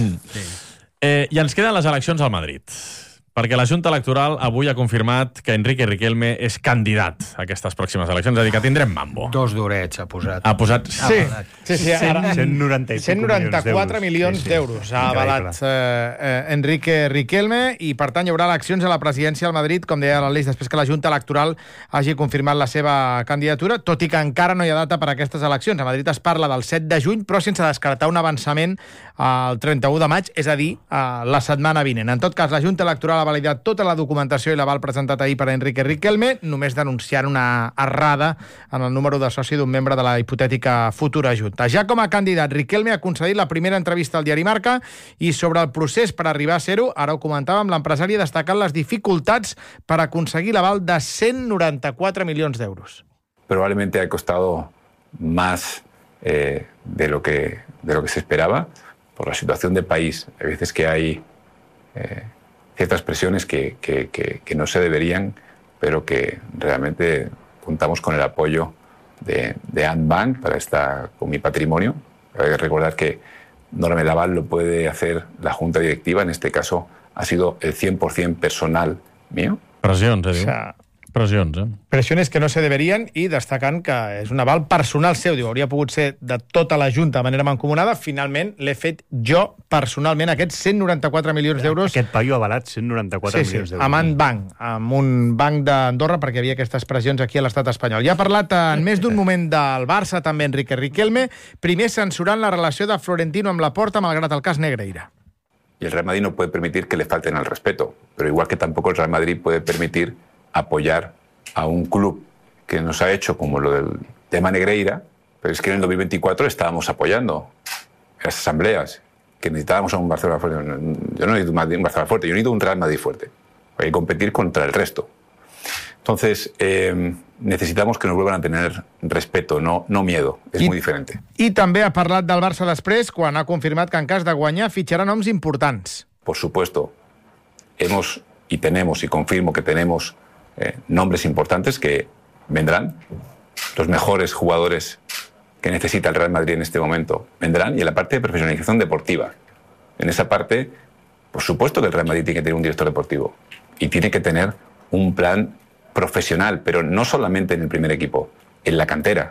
Eh, I ens queden les eleccions al Madrid. Perquè la Junta Electoral avui ha confirmat que Enrique Riquelme és candidat a aquestes pròximes eleccions, és a dir, que tindrem mambo. Dos d'orets ha posat. Ha posat... Sí, sí, sí, ara, cent noranta-quatre cent noranta-quatre milions Sí, sí. d'euros ha Increïble. avalat eh, eh, Enrique Riquelme i, per tant, hi haurà eleccions a la presidència al Madrid, com deia l'Aleix, després que la Junta Electoral hagi confirmat la seva candidatura, tot i que encara no hi ha data per a aquestes eleccions. A Madrid es parla del set de juny, però sense descartar un avançament al trenta-u de maig, és a dir, a la setmana vinent. En tot cas, la Junta Electoral ha validat tota la documentació i l'aval presentat ahir per Enrique Riquelme, només denunciant una errada en el número de soci d'un membre de la hipotètica futura junta. Ja com a candidat, Riquelme ha concedit la primera entrevista al diari Marca i sobre el procés per arribar a ser-ho, ara ho comentàvem, l'empresari ha destacat les dificultats per aconseguir l'aval de cent noranta-quatre milions d'euros. Probablemente ha costado más eh, de, lo que, de lo que se esperaba por la situación del país. Hay veces que hay eh, ciertas presiones que, que, que, que no se deberían, pero que realmente contamos con el apoyo de, de Antbank para estar con mi patrimonio. Hay que recordar que normalmente el aval lo puede hacer la junta directiva, en este caso ha sido el cien por ciento personal mío. Pressions, eh, diu. O sea, Pressions, eh? Pressiones que no se deberien i destacant que és un aval personal seu. Diu, hauria pogut ser de tota la Junta de manera mancomunada. Finalment l'he fet jo personalment, aquests cent noranta-quatre milions d'euros. Aquest paio ha avalat cent noranta-quatre sí, milions sí, d'euros. amb Antbank, amb un banc d'Andorra, perquè hi havia aquestes pressions aquí a l'estat espanyol. Ja ha parlat en més d'un moment del Barça, també Enrique Riquelme, primer censurant la relació de Florentino amb Laporta, malgrat el cas Negreira. Y el Real Madrid no puede permitir que le falten al respeto, pero igual que tampoco el Real Madrid puede permitir apoyar a un club que nos ha hecho como lo del tema Negreira, pero es que en el dos mil veinticuatro estábamos apoyando las asambleas, que necesitábamos a un Barcelona fuerte. Yo no necesito un Barcelona fuerte, yo necesito un Real Madrid fuerte. Hay que competir contra el resto. Entonces, eh, necesitamos que nos vuelvan a tener respeto, no, no miedo. Es I, muy diferente. I també ha parlat del Barça després, quan ha confirmat que en cas de guanyar fitxarà noms importants. Por supuesto. Hemos y tenemos, y confirmo que tenemos eh, nombres importantes que vendrán. Los mejores jugadores que necesita el Real Madrid en este momento vendrán. Y en la parte de profesionalización deportiva. En esa parte, por supuesto que el Real Madrid tiene que tener un director deportivo. Y tiene que tener un plan profesional, pero no solamente en el primer equipo, en la cantera.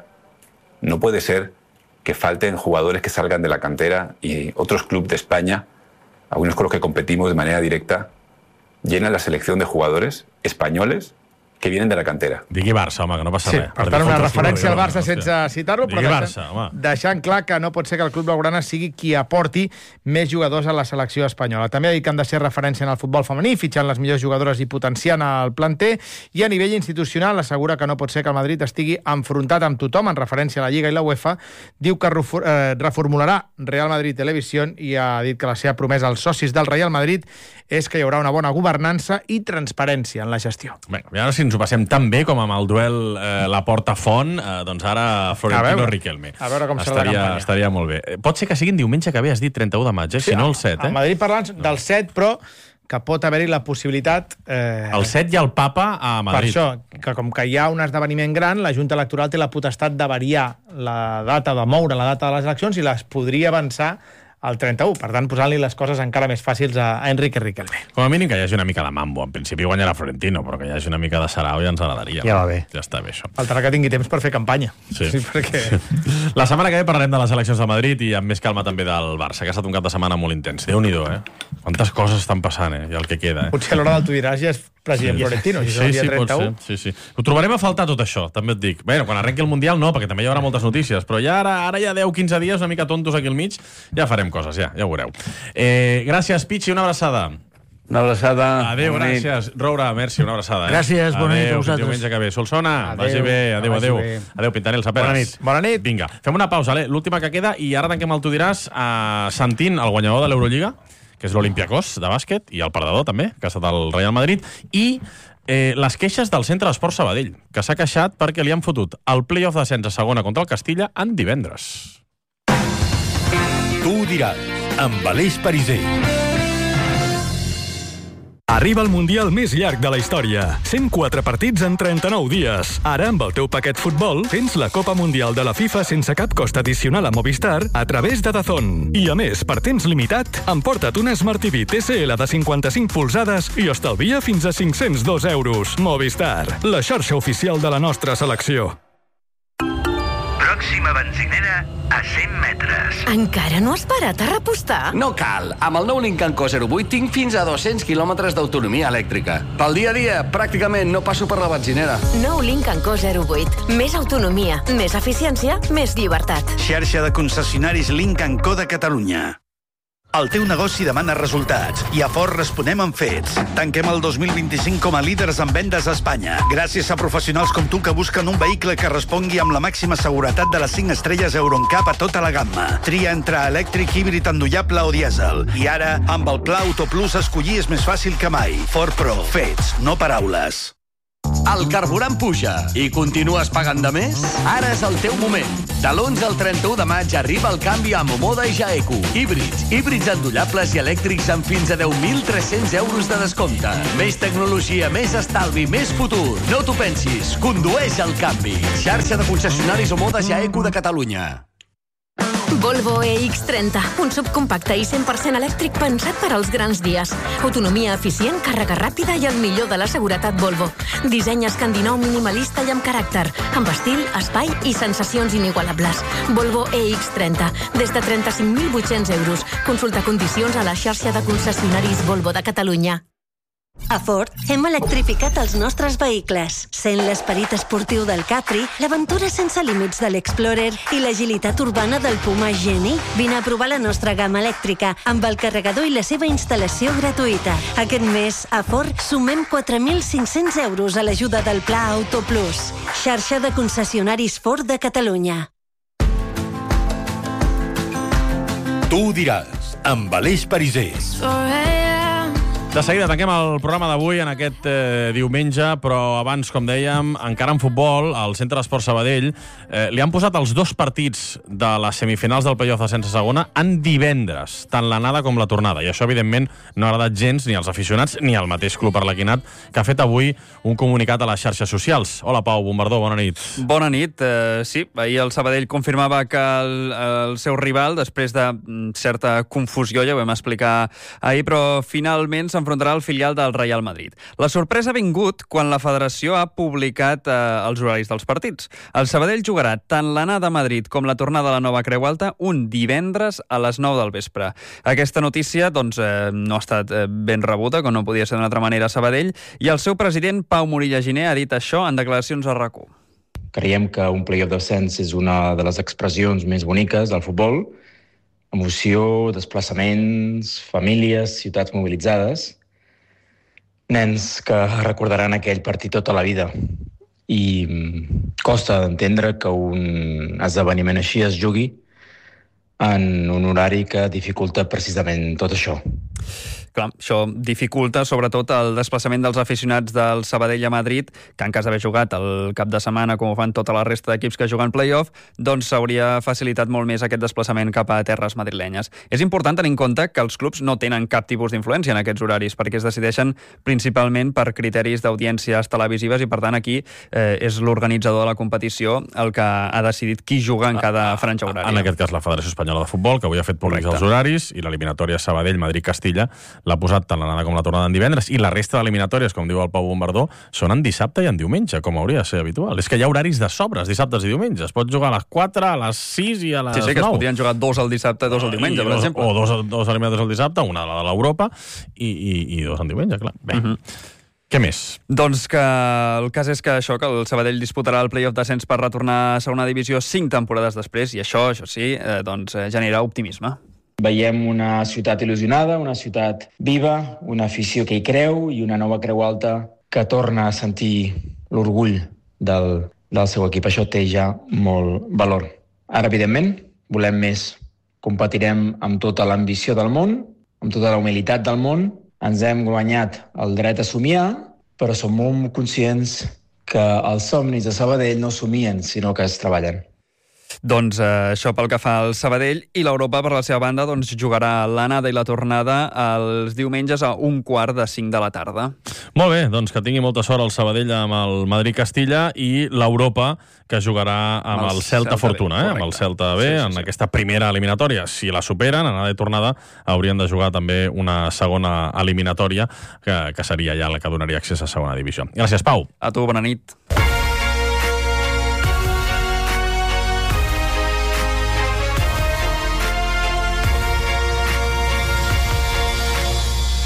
No puede ser que falten jugadores que salgan de la cantera y otros clubes de España, algunos con los que competimos de manera directa, llenan la selección de jugadores españoles que vienen de la cantera. Digui Barça, home, que no passa sí, res. Per tant, una referència al Barça sense citar-lo, però Digui deixant, Barça, home. deixant clar que no pot ser que el club blaugrana sigui qui aporti més jugadors a la selecció espanyola. També ha dit que han de ser referència en el futbol femení, fitxant les millors jugadores i potenciant el planter, i a nivell institucional assegura que no pot ser que el Madrid estigui enfrontat amb tothom en referència a la Lliga i la UEFA. Diu que reformularà Real Madrid Televisió i ha dit que la seva promesa als socis del Real Madrid és que hi haurà una bona governança i transparència en la gestió. Bé, i ara si ens ho passem tan bé com amb el duel eh, Laporta-Font, eh, doncs ara Florentino Riquelme. A veure com serà estaria, la campanya. Estaria molt bé. Pot ser que siguin diumenge que ve, has dit trenta-u de maig, eh? Sí, si no el set, eh? A Madrid parlant no. del set, però que pot haver-hi la possibilitat... Eh, el set hi ha el papa a Madrid. Per això, que com que hi ha un esdeveniment gran, la Junta Electoral té la potestat de variar la data, de moure la data de les eleccions i les podria avançar al trenta-u. Per tant, posant-li les coses encara més fàcils a, a Enrique Riquelme. Com a mínim que hi hagi una mica de mambo. En principi guanyarà Florentino, però que hi hagi una mica de sarau ja ens agradaria. Ja va bé. Ja està bé, això. Faltarà que tingui temps per fer campanya. Sí. sí perquè... La setmana que ve parlarem de les eleccions de Madrid i amb més calma també del Barça, que ha estat un cap de setmana molt intens. Déu-n'hi-do, eh? Quantes coses estan passant, eh? I el que queda, eh? Potser a l'hora del tu diràs ja és president sí. Florentino, si sí, és el dia sí, trenta-u. Sí, sí. Ho trobarem a faltar tot això, també et dic. Bé, quan arrenqui el Mundial no, perquè també hi haurà moltes notícies, però ja ara, ara ja deu quinze dies una mica tontos aquí al mig, ja farem coses, ja, ja ho veureu. Eh, gràcies, Pichi, una abraçada. Una abraçada. Adéu, gràcies. Roura, merci, una abraçada. Eh? Gràcies, bona nit a vosaltres. Adéu, diumenge que ve. Solsona, vagi bé. Adéu, adéu. Adéu, Pintanel, Saperes. Bona nit. Bona nit. Vinga, fem una pausa, eh? L'última que queda, i ara tanquem el Tu diràs uh, sentint el guanyador de l'Eurolliga, que és l'Olympiacos de bàsquet, i el perdedor també, que ha estat el Real Madrid, i eh, les queixes del Centre d'Esport Sabadell, que s'ha queixat perquè li han fotut el play-off d'ascens a segona contra el Castilla en divendres. Tu diràs, amb Aleix Pariser. Arriba el Mundial més llarg de la història. cent quatre partits en trenta-nou dies. Ara, amb el teu paquet futbol, tens la Copa Mundial de la FIFA sense cap cost addicional a Movistar a través de DAZN. I a més, per temps limitat, emporta't una Smart T V T C L de cinquanta-cinc polzades i estalvia fins a cinc-cents dos euros. Movistar, la xarxa oficial de la nostra selecció. Pròxima benzinera a cent metres. Encara no has parat a repostar? No cal. Amb el nou Lincoln Co zero vuit tinc fins a dos-cents quilòmetres d'autonomia elèctrica. Pel dia a dia, pràcticament no passo per la benzinera. Nou Lincoln Co zero vuit. Més autonomia, més eficiència, més llibertat. Xarxa de concessionaris Lincoln Co de Catalunya. El teu negoci demana resultats i a Ford responem amb fets. Tanquem el dos mil vint-i-cinc com a líders en vendes a Espanya, gràcies a professionals com tu que busquen un vehicle que respongui amb la màxima seguretat de les cinc estrelles Euro N C A P a tota la gamma. Tria entre elèctric, híbrid endollable o dièsel. I ara, amb el Pla Auto Plus, escollir és més fàcil que mai. Ford Pro. Fets, no paraules. El carburant puja i continues pagant de més? Ara és el teu moment. De l'onze al trenta-u de maig arriba el canvi a Momoda i Jaeco. Híbrids, híbrids endollables i elèctrics amb fins a deu mil tres-cents euros de descompte. Més tecnologia, més estalvi, més futur. No t'ho pensis, condueix el canvi. Xarxa de concessionaris Momoda Jaeco de Catalunya. Volvo E X trenta, un subcompacte i cent per cent elèctric pensat per als grans dies. Autonomia eficient, càrrega ràpida i el millor de la seguretat Volvo. Disseny escandinau minimalista i amb caràcter, amb estil, espai i sensacions inigualables. Volvo E X trenta, des de trenta-cinc mil vuit-cents euros. Consulta condicions a la xarxa de concessionaris Volvo de Catalunya. A Ford hem electrificat els nostres vehicles, sent l'esperit esportiu del Capri, l'aventura sense límits de l'Explorer i l'agilitat urbana del Puma Geni. Vine a provar la nostra gamma elèctrica amb el carregador i la seva instal·lació gratuïta. Aquest mes, a Ford, sumem quatre mil cinc-cents euros a l'ajuda del Pla Auto Plus. Xarxa de concessionaris Ford de Catalunya. Tu ho diràs, amb Aleix Parisés. De seguida tanquem el programa d'avui en aquest eh, diumenge, però abans, com dèiem, encara en futbol, al Centre d'Esport Sabadell eh, li han posat els dos partits de les semifinals del play-off de sense segona en divendres, tant l'anada com la tornada. I això, evidentment, no ha agradat gens ni als aficionats ni al mateix club Arlequinat, que ha fet avui un comunicat a les xarxes socials. Hola, Pau Bombardó, bona nit. Bona nit. Uh, sí, ahir el Sabadell confirmava que el, el seu rival, després de certa confusió, ja ho vam explicar ahir, però finalment s'han enfrontarà el filial del Real Madrid. La sorpresa ha vingut quan la federació ha publicat eh, els horaris dels partits. El Sabadell jugarà tant l'anada a Madrid com la tornada a la Nova Creu Alta un divendres a les nou del vespre. Aquesta notícia doncs, eh, no ha estat eh, ben rebuda, com no podia ser d'una altra manera a Sabadell, i el seu president, Pau Morilla Giner, ha dit això en declaracions a RAC u. Creiem que un play-off d'ascens és una de les expressions més boniques del futbol. Emoció, desplaçaments, famílies, ciutats mobilitzades, nens que recordaran aquell partit tota la vida. I costa d'entendre que un esdeveniment així es jugui en un horari que dificulta precisament tot això. Clar, això dificulta sobretot el desplaçament dels aficionats del Sabadell a Madrid, que en cas d'haver jugat el cap de setmana, com ho fan tota la resta d'equips que juguen play-off, doncs s'hauria facilitat molt més aquest desplaçament cap a terres madrilenyes. És important tenir en compte que els clubs no tenen cap tipus d'influència en aquests horaris, perquè es decideixen principalment per criteris d'audiències televisives i, per tant, aquí eh, és l'organitzador de la competició el que ha decidit qui juga en cada franja horària. En aquest cas, la Federació Espanyola de Futbol, que avui ha fet públics els horaris, i l'eliminatòria Sabadell-Madrid-Castilla l'ha posat tant l'anada com la tornada en divendres, i la resta d'eliminatòries, com diu el Pau Bombardó, són en dissabte i en diumenge, com hauria de ser habitual. És que hi ha horaris de sobres, dissabtes i diumenges. Es pot jugar a les quatre, a les sis i a les nou. Sí, sí, que es podien jugar dos al dissabte i dos al diumenge, per exemple. O dos, dos eliminatòries al dissabte, una a l'Europa, i, i, i dos al diumenge, clar. Bé. Uh-huh. Què més? Doncs que el cas és que això, que el Sabadell disputarà el play-off d'ascens per retornar a segona divisió cinc temporades després, i això, això sí, eh, doncs genera optimisme. Veiem una ciutat il·lusionada, una ciutat viva, una afició que hi creu i una Nova Creu Alta que torna a sentir l'orgull del, del seu equip. Això té ja molt valor. Ara, evidentment, volem més. Competirem amb tota l'ambició del món, amb tota la humilitat del món. Ens hem guanyat el dret a somiar, però som molt conscients que els somnis de Sabadell no somien, sinó que es treballen. Doncs eh, això pel que fa al Sabadell, i l'Europa, per la seva banda, doncs, jugarà l'anada i la tornada els diumenges a un quart de cinc de la tarda. Molt bé, doncs que tingui molta sort el Sabadell amb el Madrid-Castilla i l'Europa, que jugarà amb, amb el, el Celta, Celta Fortuna, eh? amb el Celta B, sí, sí, en sí. aquesta primera eliminatòria. Si la superen, anada i tornada, haurien de jugar també una segona eliminatòria, que, que seria ja la que donaria accés a segona divisió. Gràcies, Pau. A tu, bona nit. I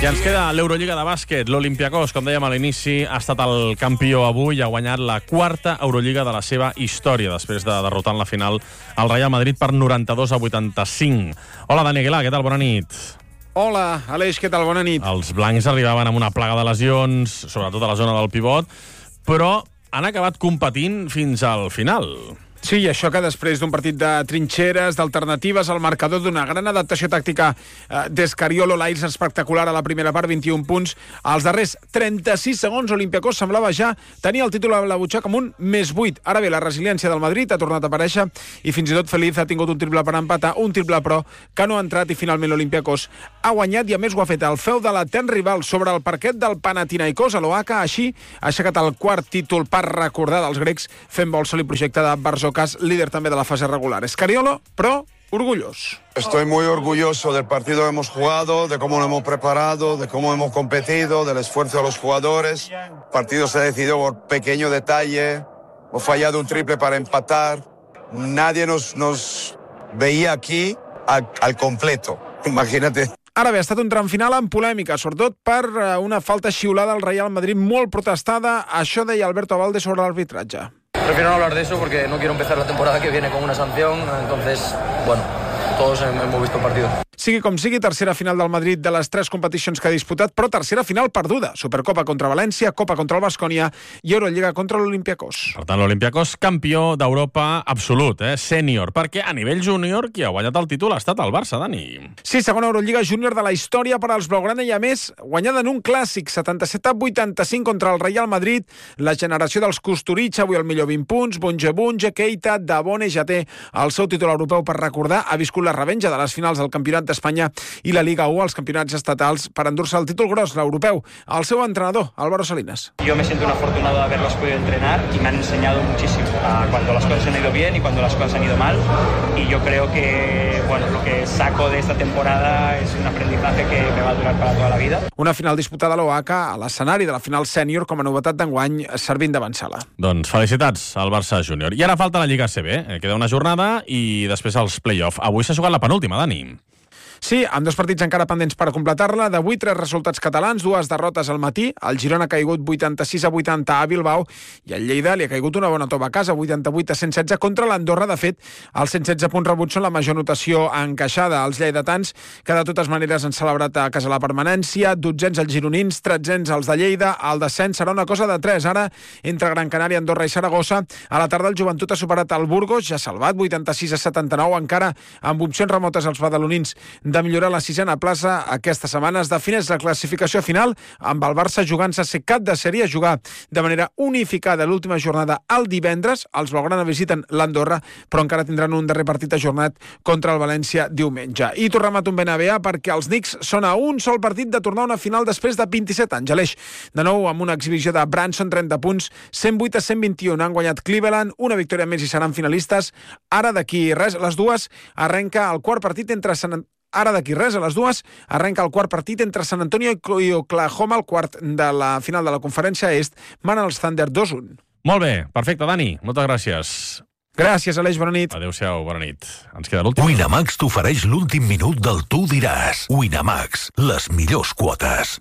I ens queda l'Eurolliga de bàsquet. L'Olympiacos, com dèiem a l'inici, ha estat el campió avui i ha guanyat la quarta Eurolliga de la seva història, després de derrotar en la final el Real Madrid per noranta-dos a vuitanta-cinc. Hola, Dani Aguilar, què tal? Bona nit. Hola, Aleix, què tal? Bona nit. Els blancs arribaven amb una plaga de lesions, sobretot a la zona del pivot, però han acabat competint fins al final. Sí, i això que després d'un partit de trinxeres, d'alternatives, el marcador d'una gran adaptació tàctica eh, d'Escariolo, l'Airs espectacular a la primera part, vint-i-un punts. Als darrers trenta-sis segons, Olympiacos semblava ja tenir el títol a la butxaca amb un més vuit. Ara bé, la resiliència del Madrid ha tornat a aparèixer i fins i tot Feliz ha tingut un triple per empatar, un triple però que no ha entrat i finalment l'Olympiacos ha guanyat i a més ho ha fet al feu de l'etern rival sobre el parquet del Panathinaikos a l'Oaca. Així ha aixecat el quart títol per recordar dels grecs fent vol sol i projecte de Barzocas, líder també de la fase regular. Escariolo, però orgulloso. Estoy muy orgulloso del partido que hemos jugado, de cómo lo hemos preparado, de cómo hemos competido, del esfuerzo de los jugadores. El partido se decidió por pequeño detalle. Hemos fallado un triple para empatar. Nadie nos, nos veía aquí al, al completo. Imagínate. Ara bé, ha estat un tram final amb polèmica, sobretot per una falta xiulada al Real Madrid molt protestada. Això deia Alberto Abalde sobre l'arbitratge. Prefiero no hablar de eso porque no quiero empezar la temporada que viene con una sanción, entonces, bueno, todos hemos visto el partido. Sigui com sigui, tercera final del Madrid de les tres competicions que ha disputat, però tercera final perduda. Supercopa contra València, Copa contra el Baskonia i Eurolliga contra l'Olympiacos. Per tant, l'Olympiacos campió d'Europa absolut, eh? Sènior, perquè a nivell júnior qui ha guanyat el títol ha estat el Barça, Dani. Sí, segona Eurolliga júnior de la història per als blaugrana i, a més, guanyada en un clàssic, setanta-set a vuitanta-cinc contra el Real Madrid. La generació dels Kusturica, avui el millor vint punts, Bunge Bunge, Keita, Dabone ja té el seu títol europeu per recordar, ha viscut la revenja de les finals del Campionat d'Espanya i la Liga u, els campionats estatals, per endur-se el títol gros, l'europeu. El seu entrenador, Álvaro Salinas. Yo me siento un afortunado de haberlos podido entrenar y me han enseñado muchísimo a cuando las cosas han ido bien y cuando las cosas han ido mal, y yo creo que, bueno, lo que saco de esta temporada es un aprendizaje que me va a durar para toda la vida. Una final disputada a l'Oaca a l'escenari de la final sènior com a novetat d'enguany, servint d'avançala. Doncs felicitats al Barça júnior. I ara falta la Lliga A C B. Eh? Queda una jornada i després els play-off. Avui s'ha jugat la penúltima, Dani. Sí, amb dos partits encara pendents per completar-la. D'avui, tres resultats catalans, dues derrotes al matí. El Girona ha caigut vuitanta-sis a vuitanta a Bilbao i el Lleida li ha caigut una bona tova a casa, vuitanta-vuit a cent setze contra l'Andorra. De fet, els cent setze punts rebuts són la major notació encaixada. Els lleidatans, que de totes maneres han celebrat a casa la permanència, dotzens els gironins, tretzens els de Lleida. El descens serà una cosa de tres. Ara, entre Gran Canària, Andorra i Saragossa, a la tarda el Joventut ha superat el Burgos, ja salvat, vuitanta-sis a setanta-nou, encara amb opcions remotes als badalonins de millorar la sisena plaça. Aquesta setmana es defineix la classificació final amb el Barça jugant-se a ser cap de sèrie, a jugar de manera unificada l'última jornada el divendres. Els blaugrana visiten l'Andorra, però encara tindran un darrer partit ajornat contra el València diumenge. I tornem a tombar N B A perquè els Knicks són a un sol partit de tornar a una final després de vint-i-set anys. Aleix, de nou amb una exhibició de Branson, trenta punts, cent vuit a cent vint-i-un. Han guanyat Cleveland, una victòria més i seran finalistes. Ara d'aquí res, les dues, arrenca el quart partit entre Sant Ara d'aquí res, a les dues, arrenca el quart partit entre San Antonio i Oklahoma, el quart de la final de la conferència est, mana els Thunder dos a un. Molt bé, perfecte, Dani, moltes gràcies. Gràcies, Aleix, bona nit. Adéu-siau, bona nit. Ens queda l'últim. Winamax t'ofereix l'últim minut del Tu diràs. Winamax, les millors quotes.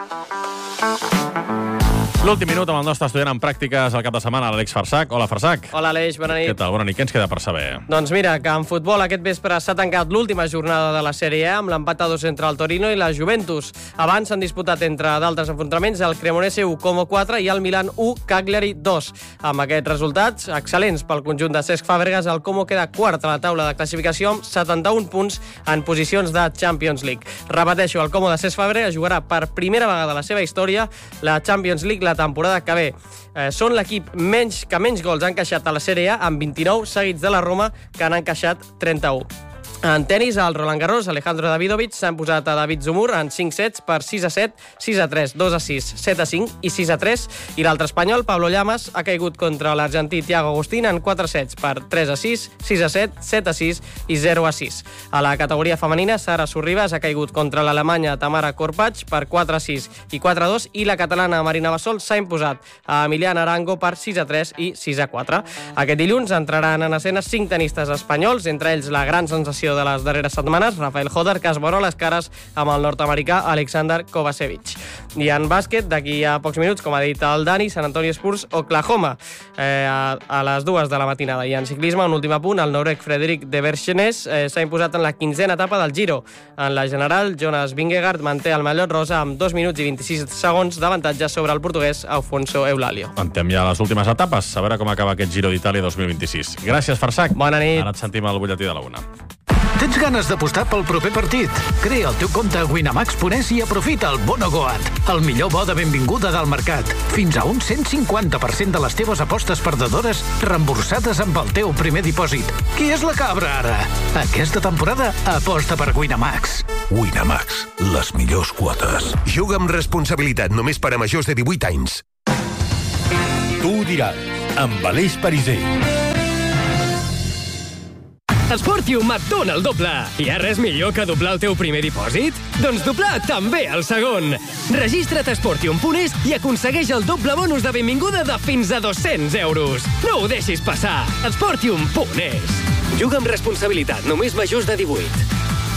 L'últim minut amb el nostre estudiant en pràctiques al cap de setmana, l'Àlex Farsac. Hola, Farsac. Hola, Aleix, bona nit. Què tal? Bona nit. Què ens queda per saber? Doncs mira, que en futbol aquest vespre s'ha tancat l'última jornada de la Sèrie A amb l'empat a dos entre el Torino i la Juventus. Abans s'han disputat, entre d'altres enfrontaments, el Cremonese u, Como quatre i el Milan u, Cagliari dos. Amb aquests resultats excel·lents pel conjunt de Cesc Fàbregas, el Como queda quart a la taula de classificació amb setanta-un punts en posicions de Champions League. Repeteixo, el Como de Cesc Fàbregas jugarà per primera vegada a la seva història la Champions League la temporada que ve. Eh, són l'equip menys que menys gols han encaixat a la Sèrie A, amb vint-i-nou, seguits de la Roma, que han encaixat trenta-u. En tenis, al Roland Garros, Alejandro Davidovich s'ha imposat a David Zumur en cinc sets per sis a set, sis a tres, dos a sis, set a cinc i sis a tres. I l'altre espanyol, Pablo Llamas, ha caigut contra l'argentí Thiago Agustín en quatre sets per tres a sis, sis a set, set a sis i zero a sis. A la categoria femenina, Sara Sorribas ha caigut contra l'alemanya Tamara Korpach per quatre a sis i quatre a dos i la catalana Marina Basol s'ha imposat a Emiliana Arango per sis a tres i sis a quatre. Aquest dilluns entraran en escena cinc tenistes espanyols, entre ells la gran sensació l'acció de les darreres setmanes, Rafael Hodder, que es veurà les cares amb el nord-americà Alexander Kovacevic. I en bàsquet, d'aquí a pocs minuts, com ha dit el Dani, San Antonio Spurs, Oklahoma, eh, a, a les dues de la matinada. I en ciclisme, un últim apunt, el noruec Fredrik de Vergenes eh, s'ha imposat en la quinzena etapa del Giro. En la general, Jonas Vingegaard manté el mallot rosa amb dos minuts i vint-i-sis segons d'avantatge sobre el portuguès Alfonso Eulalio. Antem ja les últimes etapes, a veure com acaba aquest Giro d'Itàlia dos mil vint-i-sis. Gràcies, Farsac. Bona nit. Ara et sentim al butlletí de la una. Tens ganes d'apostar pel proper partit? Crea el teu compte a winamax punt es i aprofita el Bono Goat, el millor bo de benvinguda del mercat. Fins a un cent cinquanta per cent de les teves apostes perdedores reemborsades amb el teu primer dipòsit. Qui és la cabra, ara? Aquesta temporada aposta per Winamax. Winamax, les millors quotes. Juga amb responsabilitat només per a majors de divuit anys. Tu ho diràs, amb Aleix Pariser. Sportium et dona el doble. Hi ha res millor que doblar el teu primer dipòsit? Doncs doblar també el segon. Registra't a sportium punt es i aconsegueix el doble bonus de benvinguda de fins a dos-cents euros. No ho deixis passar. Sportium punt es. Juga amb responsabilitat, només majors de divuit.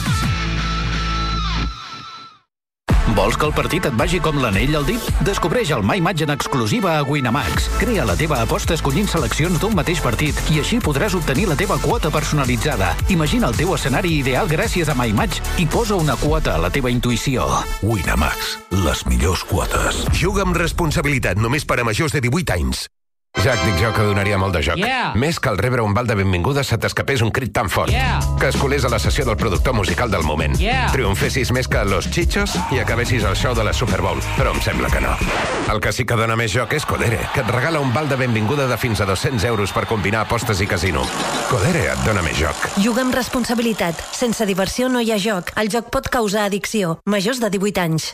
Vols que el partit et vagi com l'anell al dit? Descobreix el My Match en exclusiva a Winamax. Crea la teva aposta escollint seleccions d'un mateix partit i així podràs obtenir la teva quota personalitzada. Imagina el teu escenari ideal gràcies a My Match i posa una quota a la teva intuïció. Winamax, les millors quotes. Juga amb responsabilitat només per a majors de divuit anys. Jack, dic jo que donaria molt de joc. Yeah. Més que al rebre un bal de benvinguda se t'escapés un crit tan fort. Yeah. Que es colés a la sessió del productor musical del moment. Yeah. Triomfessis més que Los Chichos i acabessis el show de la Super Bowl. Però em sembla que no. El que sí que dona més joc és Codere, que et regala un val de benvinguda de fins a dos-cents euros per combinar apostes i casino. Codere et dona més joc. Juga amb responsabilitat. Sense diversió no hi ha joc. El joc pot causar addicció. Majors de divuit anys.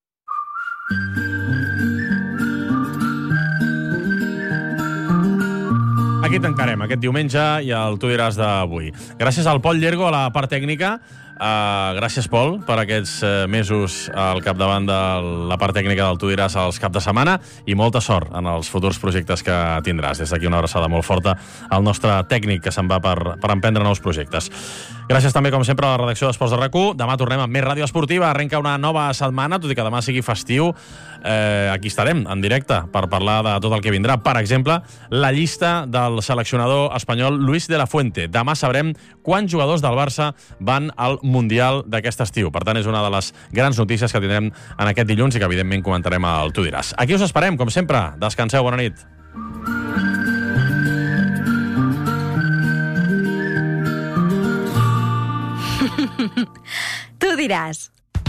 Aquí tancarem aquest diumenge i el Tu diràs d'avui. Gràcies al Pol Llergo a la part tècnica. Uh, gràcies, Pol, per aquests uh, mesos al capdavant de la part tècnica del Tu diràs als cap de setmana i molta sort en els futurs projectes que tindràs. Des d'aquí una abraçada molt forta al nostre tècnic que se'n va per, per emprendre nous projectes. Gràcies també, com sempre, a la redacció d'Esports de RAC u. Demà tornem amb més ràdio esportiva. Arrenca una nova setmana, tot i que demà sigui festiu. Eh, aquí estarem, en directe, per parlar de tot el que vindrà. Per exemple, la llista del seleccionador espanyol Luis de la Fuente. Demà sabrem quants jugadors del Barça van al Mundial d'aquest estiu. Per tant, és una de les grans notícies que tindrem en aquest dilluns i que, evidentment, comentarem al Tu diràs. Aquí us esperem, com sempre. Descanseu, bona nit. Tu diràs.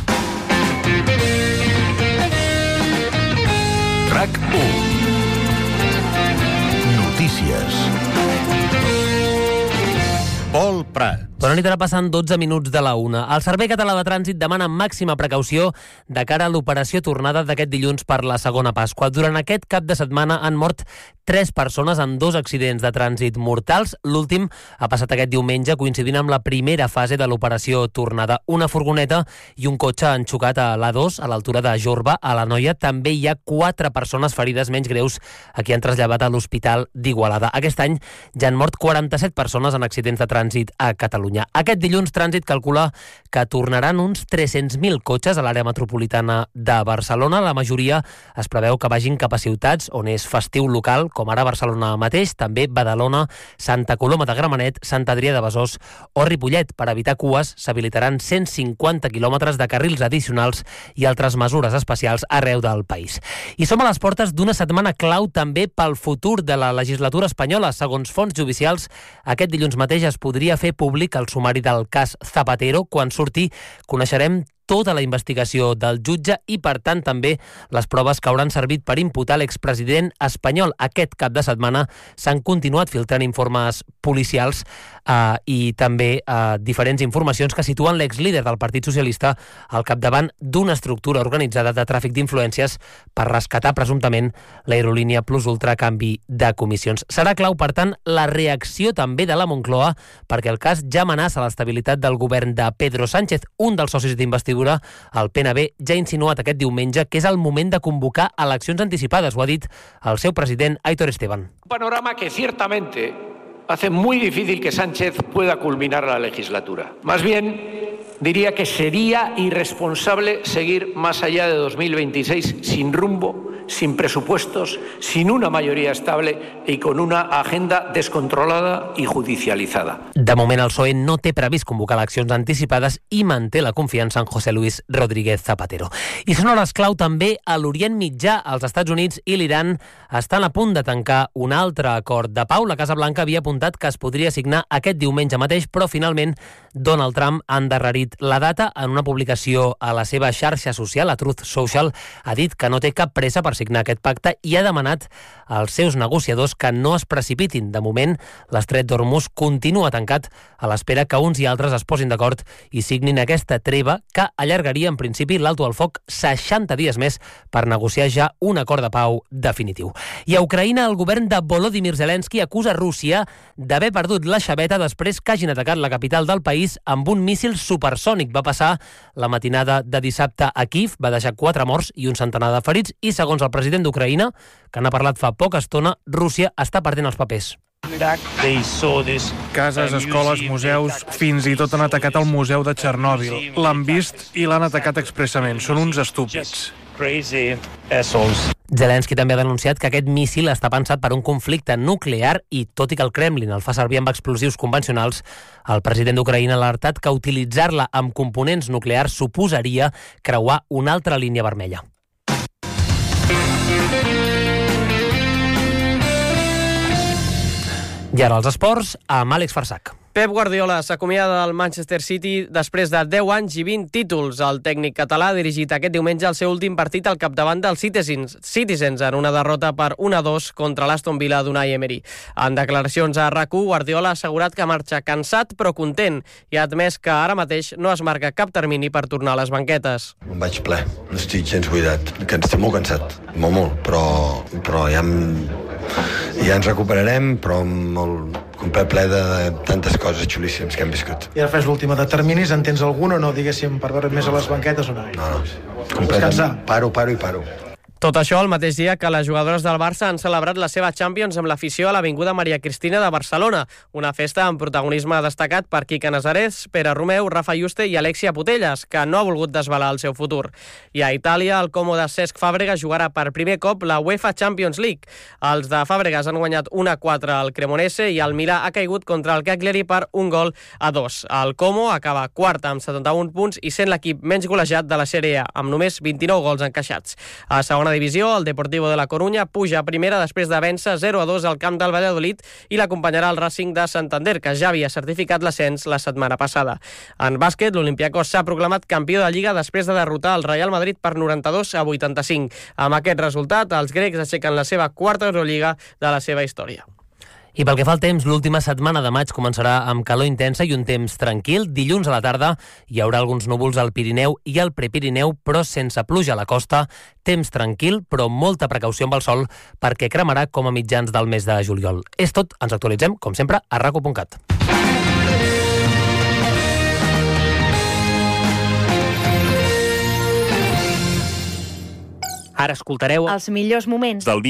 RAC u. Notícies. Pol Prat. Bona nit, ara passen dotze minuts de la una. El Servei Català de Trànsit demana màxima precaució de cara a l'operació tornada d'aquest dilluns per la segona Pasqua. Durant aquest cap de setmana han mort tres persones en dos accidents de trànsit mortals. L'últim ha passat aquest diumenge coincidint amb la primera fase de l'operació tornada. Una furgoneta i un cotxe han xocat a l'A dos, a l'altura de Jorba, a l'Anoia. També hi ha quatre persones ferides menys greus a qui han traslladat a l'Hospital d'Igualada. Aquest any ja han mort quaranta-set persones en accidents de trànsit a Catalunya. Aquest dilluns, Trànsit calcula que tornaran uns tres-cents mil cotxes a l'àrea metropolitana de Barcelona. La majoria es preveu que vagin cap a ciutats on és festiu local, com ara Barcelona mateix, també Badalona, Santa Coloma de Gramenet, Sant Adrià de Besòs o Ripollet. Per evitar cues, s'habilitaran cent cinquanta quilòmetres de carrils addicionals i altres mesures especials arreu del país. I som a les portes d'una setmana clau també pel futur de la legislatura espanyola. Segons fonts judicials, aquest dilluns mateix es podria fer públic el sumari del cas Zapatero. Quan surti, coneixerem tota la investigació del jutge i, per tant, també les proves que hauran servit per imputar l'expresident espanyol. Aquest cap de setmana s'han continuat filtrant informes policials eh, i també eh, diferents informacions que situen l'exlíder del Partit Socialista al capdavant d'una estructura organitzada de tràfic d'influències per rescatar presumptament l'aerolínia Plus Ultra a canvi de comissions. Serà clau, per tant, la reacció també de la Moncloa, perquè el cas ja amenaça l'estabilitat del govern de Pedro Sánchez. Un dels socis d'investidura, el P N B, ja ha insinuat aquest diumenge que és el moment de convocar eleccions anticipades. Ho ha dit el seu president, Aitor Esteban. Un panorama que ciertamente hace muy difícil que Sánchez pueda culminar la legislatura. Más bien, diría que sería irresponsable seguir más allá de dos mil veintiséis sin rumbo, sin presupuestos, sin una mayoría estable y con una agenda descontrolada i judicialitzada. De moment, el P S O E no té previst convocar eleccions anticipades i manté la confiança en José Luis Rodríguez Zapatero. I són hores clau també a l'Orient Mitjà. Els Estats Units i l'Iran estan a punt de tancar un altre acord de pau. La Casa Blanca havia apuntat que es podria signar aquest diumenge mateix, però finalment Donald Trump ha endarrerit la data. En una publicació a la seva xarxa social, a Truth Social, ha dit que no té cap pressa per signar aquest pacte i ha demanat als seus negociadors que no es precipitin. De moment, l'estret d'Hormuz continua tancat a l'espera que uns i altres es posin d'acord i signin aquesta treva que allargaria en principi l'alto al foc seixanta dies més per negociar ja un acord de pau definitiu. I a Ucraïna, el govern de Volodymyr Zelensky acusa Rússia d'haver perdut la xaveta després que hagin atacat la capital del país amb un míssil supersònic. Va passar la matinada de dissabte a Kíev, va deixar quatre morts i un centenar de ferits i, segons el president d'Ucraïna, que n'ha parlat fa poca estona, Rússia està perdent els papers. Cases, escoles, museus, fins i tot han atacat el museu de Txernòbil. L'han vist i l'han atacat expressament. Són uns estúpids. Zelensky també ha denunciat que aquest míssil està pensat per un conflicte nuclear i, tot i que el Kremlin el fa servir amb explosius convencionals, el president d'Ucraïna ha alertat que utilitzar-la amb components nuclears suposaria creuar una altra línia vermella. I ara els esports, amb Àlex Farsac. Pep Guardiola s'acomiada del Manchester City després de deu anys i vint títols. El tècnic català ha dirigit aquest diumenge el seu últim partit al capdavant dels Citizens, Citizens en una derrota per un a dos contra l'Aston Villa d'Unai Emery. En declaracions a RAC u, Guardiola ha assegurat que marxa cansat però content i ha admès que ara mateix no es marca cap termini per tornar a les banquetes. Em vaig ple, no estic gens buidat, que estic molt cansat, molt, molt, però, però ja, em, ja ens recuperarem, però molt, un ple ple de tantes coses xulíssimes que hem viscut. I ara fes l'última de terminis, en tens algun o no, diguéssim, per veure més a les banquetes o no? No, no, completament, paro, paro i paro. Tot això el mateix dia que les jugadores del Barça han celebrat la seva Champions amb l'afició a l'Avinguda Maria Cristina de Barcelona, una festa amb protagonisme destacat per Quique Nazaret, Pere Romeu, Rafa Juste i Alexia Putellas, que no ha volgut desvelar el seu futur. I a Itàlia, el Como de Cesc Fàbregas jugarà per primer cop la UEFA Champions League. Els de Fàbregas han guanyat un a quatre al Cremonese i el Milà ha caigut contra el Cagliari per un gol a dos. El Como acaba quart amb setanta-un punts i sent l'equip menys golejat de la Serie A, amb només vint-i-nou gols encaixats. A segona divisió, el Deportivo de la Corunya puja a primera després de vèncer zero a dos al camp del Valladolid i l'acompanyarà el Racing de Santander, que ja havia certificat l'ascens la setmana passada. En bàsquet, l'Olympiacos s'ha proclamat campió de Lliga després de derrotar el Real Madrid per noranta-dos a vuitanta-cinc. Amb aquest resultat, els grecs aixequen la seva quarta Euroliga de la seva història. I pel que fa al temps, l'última setmana de maig començarà amb calor intensa i un temps tranquil. Dilluns a la tarda hi haurà alguns núvols al Pirineu i al Prepirineu, però sense pluja a la costa. Temps tranquil, però molta precaució amb el sol, perquè cremarà com a mitjans del mes de juliol. És tot, ens actualitzem, com sempre, a raco punt cat. Ara escoltareu els millors moments del dia.